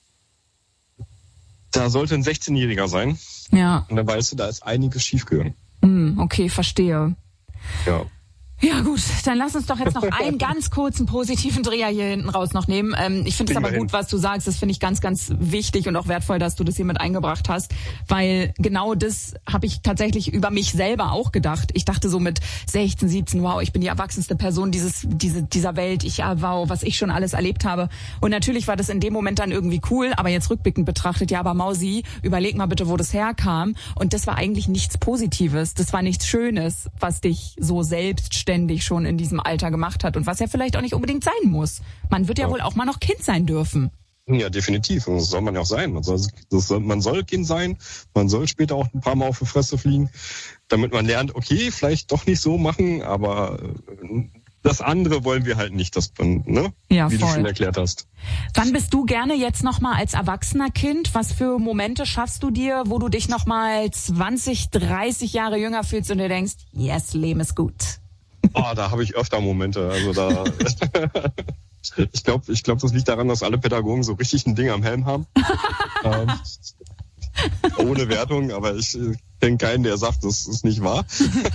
Da sollte ein sechzehnjähriger sein. Ja. Und dann weißt du, da ist einiges schiefgegangen. Mm, okay, verstehe. Ja. Ja gut, dann lass uns doch jetzt noch einen ganz kurzen positiven Dreher hier hinten raus noch nehmen. Ähm, ich finde es aber gut, hin. was du sagst. Das finde ich ganz, ganz wichtig und auch wertvoll, dass du das hier mit eingebracht hast. Weil genau das habe ich tatsächlich über mich selber auch gedacht. Ich dachte so mit sechzehn, siebzehn, wow, ich bin die erwachsenste Person dieses, diese, dieser Welt. Ich, ja, wow, was ich schon alles erlebt habe. Und natürlich war das in dem Moment dann irgendwie cool, aber jetzt rückblickend betrachtet, ja, aber Mausi, überleg mal bitte, wo das herkam. Und das war eigentlich nichts Positives. Das war nichts Schönes, was dich so selbstständig schon in diesem Alter gemacht hat und was ja vielleicht auch nicht unbedingt sein muss. Man wird ja, ja. wohl auch mal noch Kind sein dürfen. Ja, definitiv. Und das soll man ja auch sein. Man soll, das soll, man soll Kind sein, man soll später auch ein paar Mal auf die Fresse fliegen, damit man lernt, okay, vielleicht doch nicht so machen, aber das andere wollen wir halt nicht, dass man, ne? Ja, wie voll. du schon erklärt hast. Wann bist du gerne jetzt nochmal als erwachsener Kind? Was für Momente schaffst du dir, wo du dich nochmal zwanzig, dreißig Jahre jünger fühlst und dir denkst, yes, Leben ist gut? Oh, da habe ich öfter Momente. Also da, ich glaube, ich glaube, das liegt daran, dass alle Pädagogen so richtig ein Ding am Helm haben. ähm, ohne Wertung, aber ich kenne keinen, der sagt, das ist nicht wahr.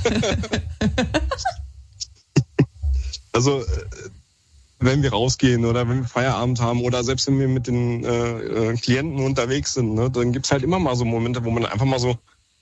Also wenn wir rausgehen oder wenn wir Feierabend haben oder selbst wenn wir mit den äh, Klienten unterwegs sind, ne, dann gibt's halt immer mal so Momente, wo man einfach mal so,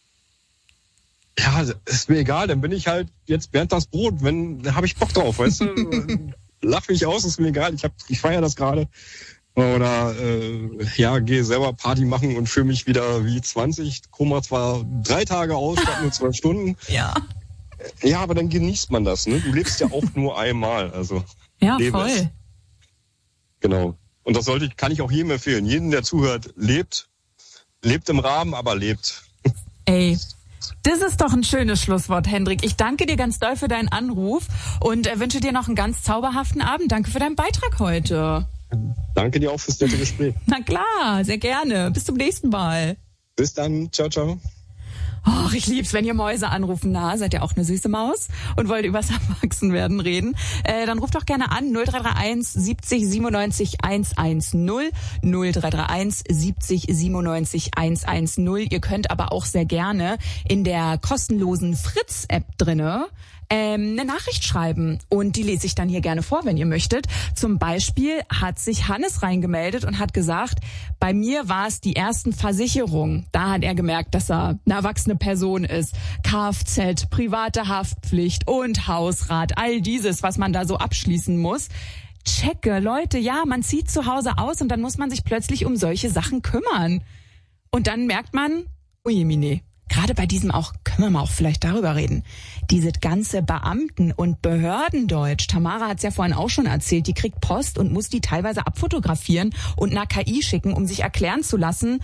ja, ist mir egal, dann bin ich halt jetzt Bernd das Brot, wenn, da habe ich Bock drauf, weißt du? Lach mich aus, ist mir egal, ich hab, ich feiere das gerade. Oder äh, ja, gehe selber Party machen und fühle mich wieder wie zwanzig, komme zwar drei Tage aus, statt nur zwölf Stunden. Ja. Ja, aber dann genießt man das, ne? Du lebst ja auch nur einmal, also. Ja, voll. Es. Genau. Und das sollte ich, kann ich auch jedem empfehlen. Jeden, der zuhört, lebt, lebt im Rahmen, aber lebt. Ey. Das ist doch ein schönes Schlusswort, Hendrik. Ich danke dir ganz doll für deinen Anruf und wünsche dir noch einen ganz zauberhaften Abend. Danke für deinen Beitrag heute. Danke dir auch fürs nette Gespräch. Na klar, sehr gerne. Bis zum nächsten Mal. Bis dann. Ciao, ciao. Och, ich lieb's, wenn ihr Mäuse anrufen. Na, seid ihr auch eine süße Maus und wollt übers Erwachsenwerden reden? Äh, dann ruft doch gerne an null drei drei eins siebzig siebenundneunzig hundertzehn null drei drei eins siebzig siebenundneunzig hundertzehn. Ihr könnt aber auch sehr gerne in der kostenlosen Fritz-App drinne Ähm, eine Nachricht schreiben und die lese ich dann hier gerne vor, wenn ihr möchtet. Zum Beispiel hat sich Hannes reingemeldet und hat gesagt, bei mir war es die ersten Versicherungen. Da hat er gemerkt, dass er eine erwachsene Person ist. Kfz, private Haftpflicht und Hausrat, all dieses, was man da so abschließen muss. Checke, Leute, ja, man zieht zu Hause aus und dann muss man sich plötzlich um solche Sachen kümmern. Und dann merkt man, ujemine. Gerade bei diesem auch, können wir mal auch vielleicht darüber reden, diese ganze Beamten- und Behördendeutsch, Tamara hat es ja vorhin auch schon erzählt, die kriegt Post und muss die teilweise abfotografieren und einer K I schicken, um sich erklären zu lassen,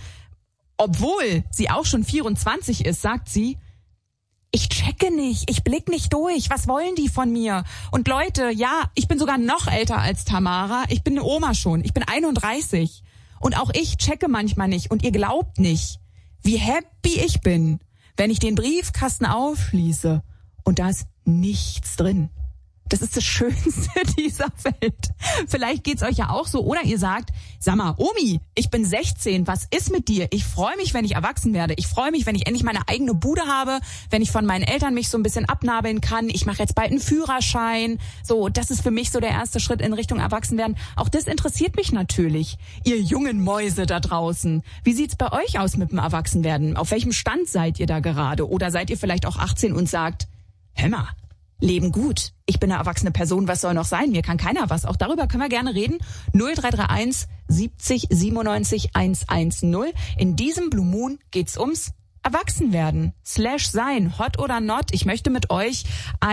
obwohl sie auch schon vierundzwanzig ist, sagt sie, ich checke nicht, ich blick nicht durch, was wollen die von mir? Und Leute, ja, ich bin sogar noch älter als Tamara, ich bin eine Oma schon, ich bin einunddreißig und auch ich checke manchmal nicht und ihr glaubt nicht, wie happy ich bin, wenn ich den Briefkasten aufschließe und da ist nichts drin. Das ist das Schönste dieser Welt. Vielleicht geht's euch ja auch so. Oder ihr sagt, sag mal, Omi, ich bin sechzehn, was ist mit dir? Ich freue mich, wenn ich erwachsen werde. Ich freue mich, wenn ich endlich meine eigene Bude habe, wenn ich von meinen Eltern mich so ein bisschen abnabeln kann. Ich mache jetzt bald einen Führerschein. So, das ist für mich so der erste Schritt in Richtung Erwachsenwerden. Auch das interessiert mich natürlich, ihr jungen Mäuse da draußen. Wie sieht's bei euch aus mit dem Erwachsenwerden? Auf welchem Stand seid ihr da gerade? Oder seid ihr vielleicht auch achtzehn und sagt, hör mal, Leben gut. Ich bin eine erwachsene Person, was soll noch sein? Mir kann keiner was. Auch darüber können wir gerne reden. null drei drei eins siebzig siebenundneunzig hundertzehn. In diesem Blue Moon geht's ums Erwachsenwerden. Slash sein, hot oder not. Ich möchte mit euch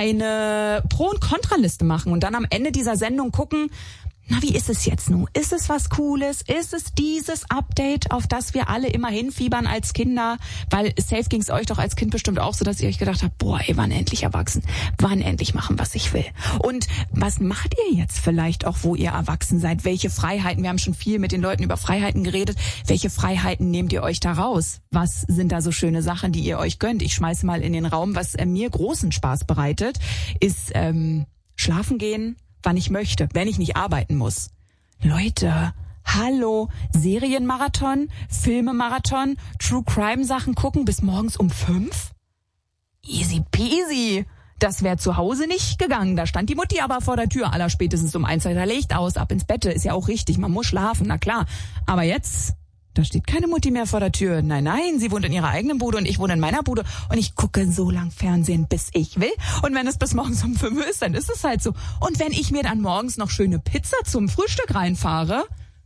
eine Pro- und Kontraliste machen und dann am Ende dieser Sendung gucken, na, wie ist es jetzt nun? Ist es was Cooles? Ist es dieses Update, auf das wir alle immer hinfiebern als Kinder? Weil safe ging es euch doch als Kind bestimmt auch so, dass ihr euch gedacht habt, boah, ey, wann endlich erwachsen? Wann endlich machen, was ich will? Und was macht ihr jetzt vielleicht auch, wo ihr erwachsen seid? Welche Freiheiten? Wir haben schon viel mit den Leuten über Freiheiten geredet. Welche Freiheiten nehmt ihr euch da raus? Was sind da so schöne Sachen, die ihr euch gönnt? Ich schmeiße mal in den Raum, was äh, mir großen Spaß bereitet, ist ähm, schlafen gehen, wann ich möchte, wenn ich nicht arbeiten muss. Leute, hallo, Serienmarathon, Filmemarathon, True Crime Sachen gucken bis morgens um fünf? Easy peasy. Das wäre zu Hause nicht gegangen. Da stand die Mutti aber vor der Tür, aller spätestens um eins, da Licht aus, ab ins Bett. Ist ja auch richtig, man muss schlafen, na klar. Aber jetzt, da steht keine Mutti mehr vor der Tür. Nein, nein, sie wohnt in ihrer eigenen Bude und ich wohne in meiner Bude. Und ich gucke so lang Fernsehen, bis ich will. Und wenn es bis morgens um fünf ist, dann ist es halt so. Und wenn ich mir dann morgens noch schöne Pizza zum Frühstück reinfahre,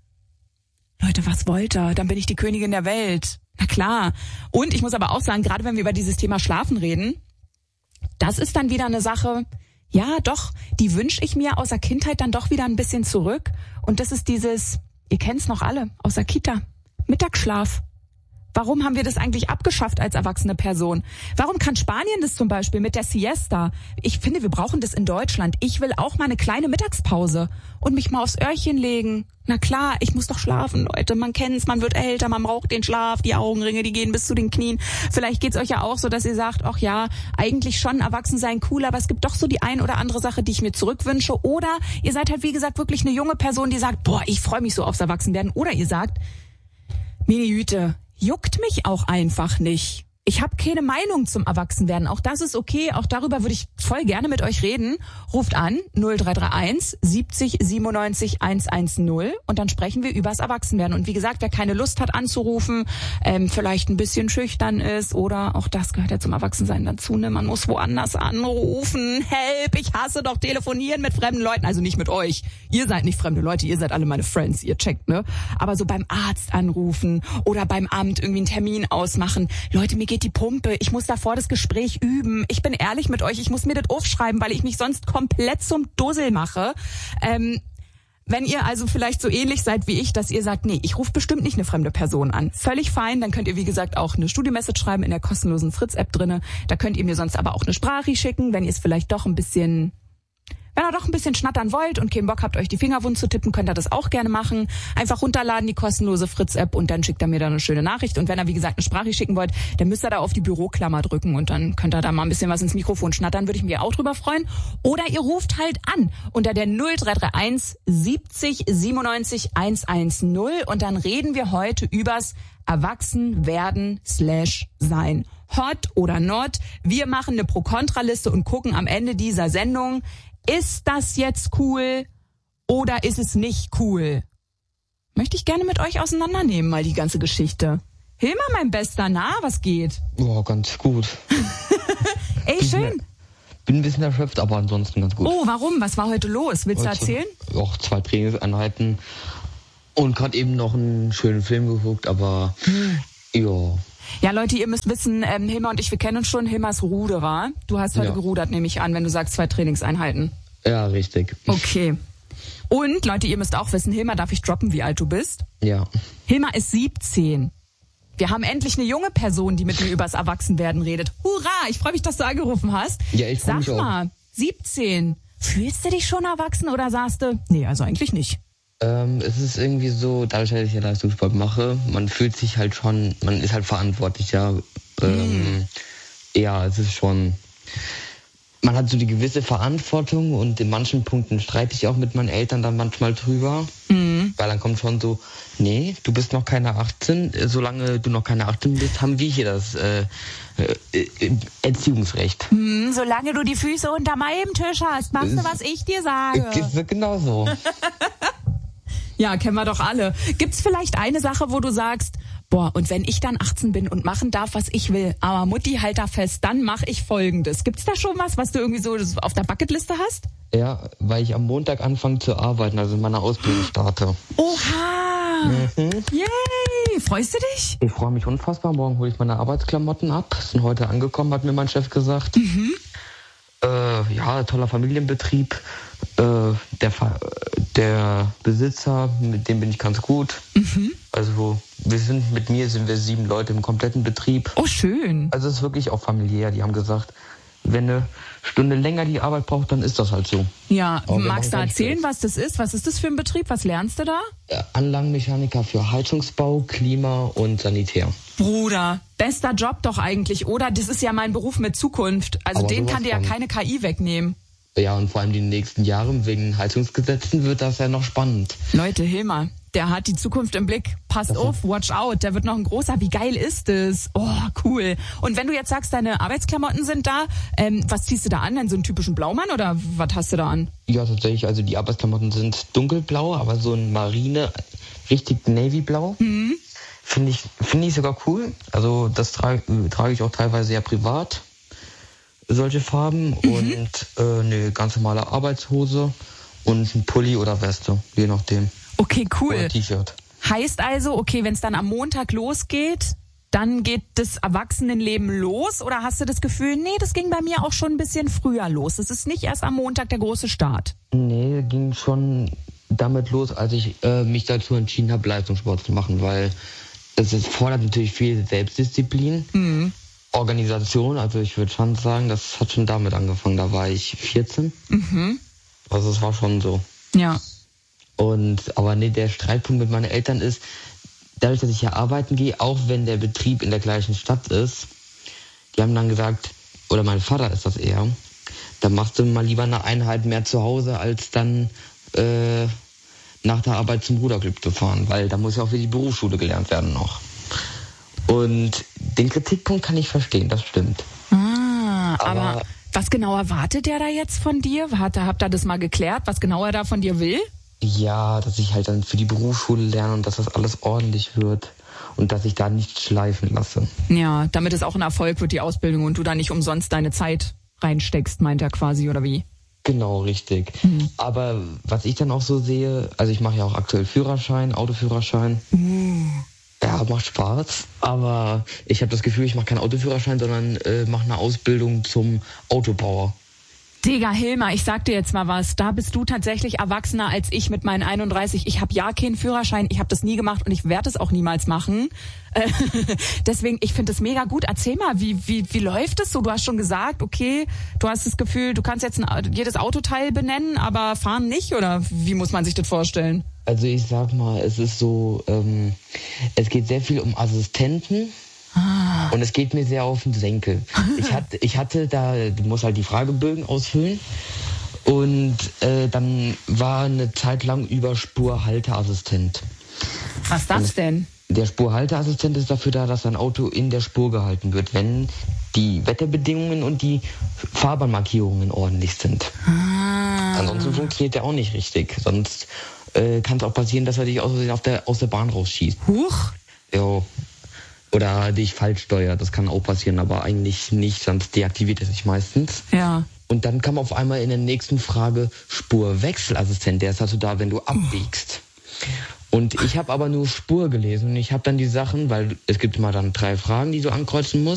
Leute, was wollt ihr? Dann bin ich die Königin der Welt. Na klar. Und ich muss aber auch sagen, gerade wenn wir über dieses Thema Schlafen reden, das ist dann wieder eine Sache, ja doch, die wünsche ich mir aus der Kindheit dann doch wieder ein bisschen zurück. Und das ist dieses, ihr kennt's noch alle, aus der Kita. Mittagsschlaf. Warum haben wir das eigentlich abgeschafft als erwachsene Person? Warum kann Spanien das zum Beispiel mit der Siesta? Ich finde, wir brauchen das in Deutschland. Ich will auch mal eine kleine Mittagspause und mich mal aufs Öhrchen legen. Na klar, ich muss doch schlafen, Leute. Man kennt's, man wird älter, man braucht den Schlaf, die Augenringe, die gehen bis zu den Knien. Vielleicht geht's euch ja auch so, dass ihr sagt, ach ja, eigentlich schon erwachsen sein cool, aber es gibt doch so die ein oder andere Sache, die ich mir zurückwünsche. Oder ihr seid halt, wie gesagt, wirklich eine junge Person, die sagt, boah, ich freue mich so aufs Erwachsenwerden. Oder ihr sagt, meine Güte, juckt mich auch einfach nicht. Ich habe keine Meinung zum Erwachsenwerden. Auch das ist okay. Auch darüber würde ich voll gerne mit euch reden. Ruft an null drei drei eins siebzig siebenundneunzig hundertzehn und dann sprechen wir übers Erwachsenwerden. Und wie gesagt, wer keine Lust hat anzurufen, ähm, vielleicht ein bisschen schüchtern ist oder auch das gehört ja zum Erwachsensein dazu. Ne? Man muss woanders anrufen. Help, ich hasse doch telefonieren mit fremden Leuten. Also nicht mit euch. Ihr seid nicht fremde Leute, ihr seid alle meine Friends. Ihr checkt, ne? Aber so beim Arzt anrufen oder beim Amt irgendwie einen Termin ausmachen. Leute, mir geht die Pumpe, ich muss davor das Gespräch üben. Ich bin ehrlich mit euch, ich muss mir das aufschreiben, weil ich mich sonst komplett zum Dussel mache. Ähm, wenn ihr also vielleicht so ähnlich seid wie ich, dass ihr sagt, nee, ich rufe bestimmt nicht eine fremde Person an. Völlig fein, dann könnt ihr wie gesagt auch eine Studio-Message schreiben in der kostenlosen Fritz-App drinne. Da könnt ihr mir sonst aber auch eine Sprache schicken, wenn ihr es vielleicht doch ein bisschen Wenn ihr doch ein bisschen schnattern wollt und keinen Bock habt, euch die Finger wund zu tippen, könnt ihr das auch gerne machen. Einfach runterladen, die kostenlose Fritz-App und dann schickt ihr mir da eine schöne Nachricht. Und wenn ihr, wie gesagt, eine Sprache schicken wollt, dann müsst ihr da auf die Büroklammer drücken und dann könnt ihr da mal ein bisschen was ins Mikrofon schnattern, würde ich mich auch drüber freuen. Oder ihr ruft halt an unter der null drei drei eins siebzig siebenundneunzig hundertzehn und dann reden wir heute übers Erwachsenwerden slash sein. Hot oder not. Wir machen eine Pro-Kontra-Liste und gucken am Ende dieser Sendung, ist das jetzt cool oder ist es nicht cool? Möchte ich gerne mit euch auseinandernehmen, mal die ganze Geschichte. Hilmar, mein Bester, na, was geht? Ja, ganz gut. Ey, schön. Bin ein bisschen erschöpft, aber ansonsten ganz gut. Oh, warum? Was war heute los? Willst du erzählen? Auch zwei Trainingseinheiten und gerade eben noch einen schönen Film geguckt, aber hm. ja. Ja, Leute, ihr müsst wissen, ähm, Hilmar und ich, wir kennen uns schon. Hilmar ist Ruderer. Du hast heute ja. gerudert, nehme ich an, wenn du sagst zwei Trainingseinheiten. Ja, richtig. Okay. Und, Leute, ihr müsst auch wissen, Hilmar, darf ich droppen, wie alt du bist? Ja. Hilmar ist siebzehn. Wir haben endlich eine junge Person, die mit mir übers Erwachsenwerden redet. Hurra, ich freue mich, dass du angerufen hast. Ja, ich freue mich auch. Sag mal, siebzehn, fühlst du dich schon erwachsen oder sagst du, nee, also eigentlich nicht? Ähm, es ist irgendwie so, dadurch, dass ich ja Leistungssport mache, man fühlt sich halt schon, man ist halt verantwortlich, ja. Ähm, mm. Ja, es ist schon, man hat so die gewisse Verantwortung und in manchen Punkten streite ich auch mit meinen Eltern dann manchmal drüber. Mm. Weil dann kommt schon so, nee, du bist noch keine achtzehn, solange du noch keine achtzehn bist, haben wir hier das äh, äh, Erziehungsrecht. Mm, solange du die Füße unter meinem Tisch hast, machst du, was ich dir sage. Ist genau so. Ja, kennen wir doch alle. Gibt's vielleicht eine Sache, wo du sagst, boah, und wenn ich dann achtzehn bin und machen darf, was ich will, aber Mutti, halt da fest, dann mache ich Folgendes. Gibt's da schon was, was du irgendwie so auf der Bucketliste hast? Ja, weil ich am Montag anfange zu arbeiten, also in meiner Ausbildung starte. Oha! Mhm. Yay! Freust du dich? Ich freue mich unfassbar. Morgen hole ich meine Arbeitsklamotten ab. Sind heute angekommen, hat mir mein Chef gesagt. Mhm. Äh, ja, toller Familienbetrieb. Äh, der, der Besitzer, mit dem bin ich ganz gut. Mhm. Also wir sind mit mir sind wir sieben Leute im kompletten Betrieb. Oh, schön. Also es ist wirklich auch familiär. Die haben gesagt, wenn eine Stunde länger die Arbeit braucht, dann ist das halt so. Ja, magst du erzählen, was das ist? Was ist das für ein Betrieb? Was lernst du da? Anlagenmechaniker für Heizungsbau, Klima und Sanitär. Bruder, bester Job doch eigentlich, oder? Das ist ja mein Beruf mit Zukunft. Also aber den kann dir ja keine K I wegnehmen. Ja, und vor allem die nächsten Jahre wegen Heizungsgesetzen wird das ja noch spannend. Leute, Hilmar, der hat die Zukunft im Blick. Passt auf, watch out, der wird noch ein großer. Wie geil ist es? Oh, cool. Und wenn du jetzt sagst, deine Arbeitsklamotten sind da, ähm, was ziehst du da an? Denn so einen typischen Blaumann oder was hast du da an? Ja, tatsächlich, also die Arbeitsklamotten sind dunkelblau, aber so ein Marine, richtig Navyblau. Mhm. Finde ich, finde ich sogar cool. Also das trage, trage ich auch teilweise ja privat. Solche Farben mhm. und äh, eine ganz normale Arbeitshose und ein Pulli oder Weste, je nachdem. Okay, cool. Oder T-Shirt. Heißt also, okay, wenn es dann am Montag losgeht, dann geht das Erwachsenenleben los? Oder hast du das Gefühl, nee, das ging bei mir auch schon ein bisschen früher los? Es ist nicht erst am Montag der große Start. Nee, ging schon damit los, als ich äh, mich dazu entschieden habe, Leistungssport zu machen, weil es, es fordert natürlich viel Selbstdisziplin. Mhm. Organisation, also ich würde schon sagen, das hat schon damit angefangen. Da war ich vierzehn. Mhm. Also es war schon so. Ja. Und aber nee, der Streitpunkt mit meinen Eltern ist, dadurch, dass ich ja arbeiten gehe, auch wenn der Betrieb in der gleichen Stadt ist, die haben dann gesagt, oder mein Vater ist das eher, dann machst du mal lieber eine Einheit mehr zu Hause, als dann äh, nach der Arbeit zum Ruderclub zu fahren, weil da muss ja auch für die Berufsschule gelernt werden noch. Und den Kritikpunkt kann ich verstehen, das stimmt. Ah, aber, aber was genau erwartet der da jetzt von dir? Hat, habt ihr das mal geklärt, was genau er da von dir will? Ja, dass ich halt dann für die Berufsschule lerne und dass das alles ordentlich wird und dass ich da nicht schleifen lasse. Ja, damit es auch ein Erfolg wird, die Ausbildung, und du da nicht umsonst deine Zeit reinsteckst, meint er quasi, oder wie? Genau, richtig. Mhm. Aber was ich dann auch so sehe, also ich mache ja auch aktuell Führerschein, Autoführerschein. Mhm. Ja, macht Spaß, aber ich habe das Gefühl, ich mache keinen Autoführerschein, sondern äh, mache eine Ausbildung zum Autobauer. Digga, Hilmar, ich sag dir jetzt mal was. Da bist du tatsächlich erwachsener als ich mit meinen einunddreißig. Ich habe ja keinen Führerschein, ich habe das nie gemacht und ich werde es auch niemals machen. Äh, deswegen, ich finde das mega gut. Erzähl mal, wie, wie, wie läuft es so? Du hast schon gesagt, okay, du hast das Gefühl, du kannst jetzt ein, jedes Autoteil benennen, aber fahren nicht? Oder wie muss man sich das vorstellen? Also ich sag mal, es ist so, ähm, es geht sehr viel um Assistenten. Ah. Und es geht mir sehr auf den Senkel. Ich hatte, ich hatte da, du musst halt die Fragebögen ausfüllen. Und äh, dann war eine Zeit lang über Spurhalteassistent. Was ist das denn? Der Spurhalteassistent ist dafür da, dass dein Auto in der Spur gehalten wird, wenn die Wetterbedingungen und die Fahrbahnmarkierungen ordentlich sind. Ah. Ansonsten funktioniert der auch nicht richtig. Sonst äh, kann es auch passieren, dass er dich aus, auf der, aus der Bahn rausschießt. Huch! Jo. Oder dich falsch steuert. Das kann auch passieren, aber eigentlich nicht, sonst deaktiviert er sich meistens. Ja. Und dann kam auf einmal in der nächsten Frage Spurwechselassistent. Der ist also da, wenn du abbiegst. Und ich habe aber nur Spur gelesen und ich habe dann die Sachen, weil es gibt mal dann drei Fragen, die du ankreuzen musst.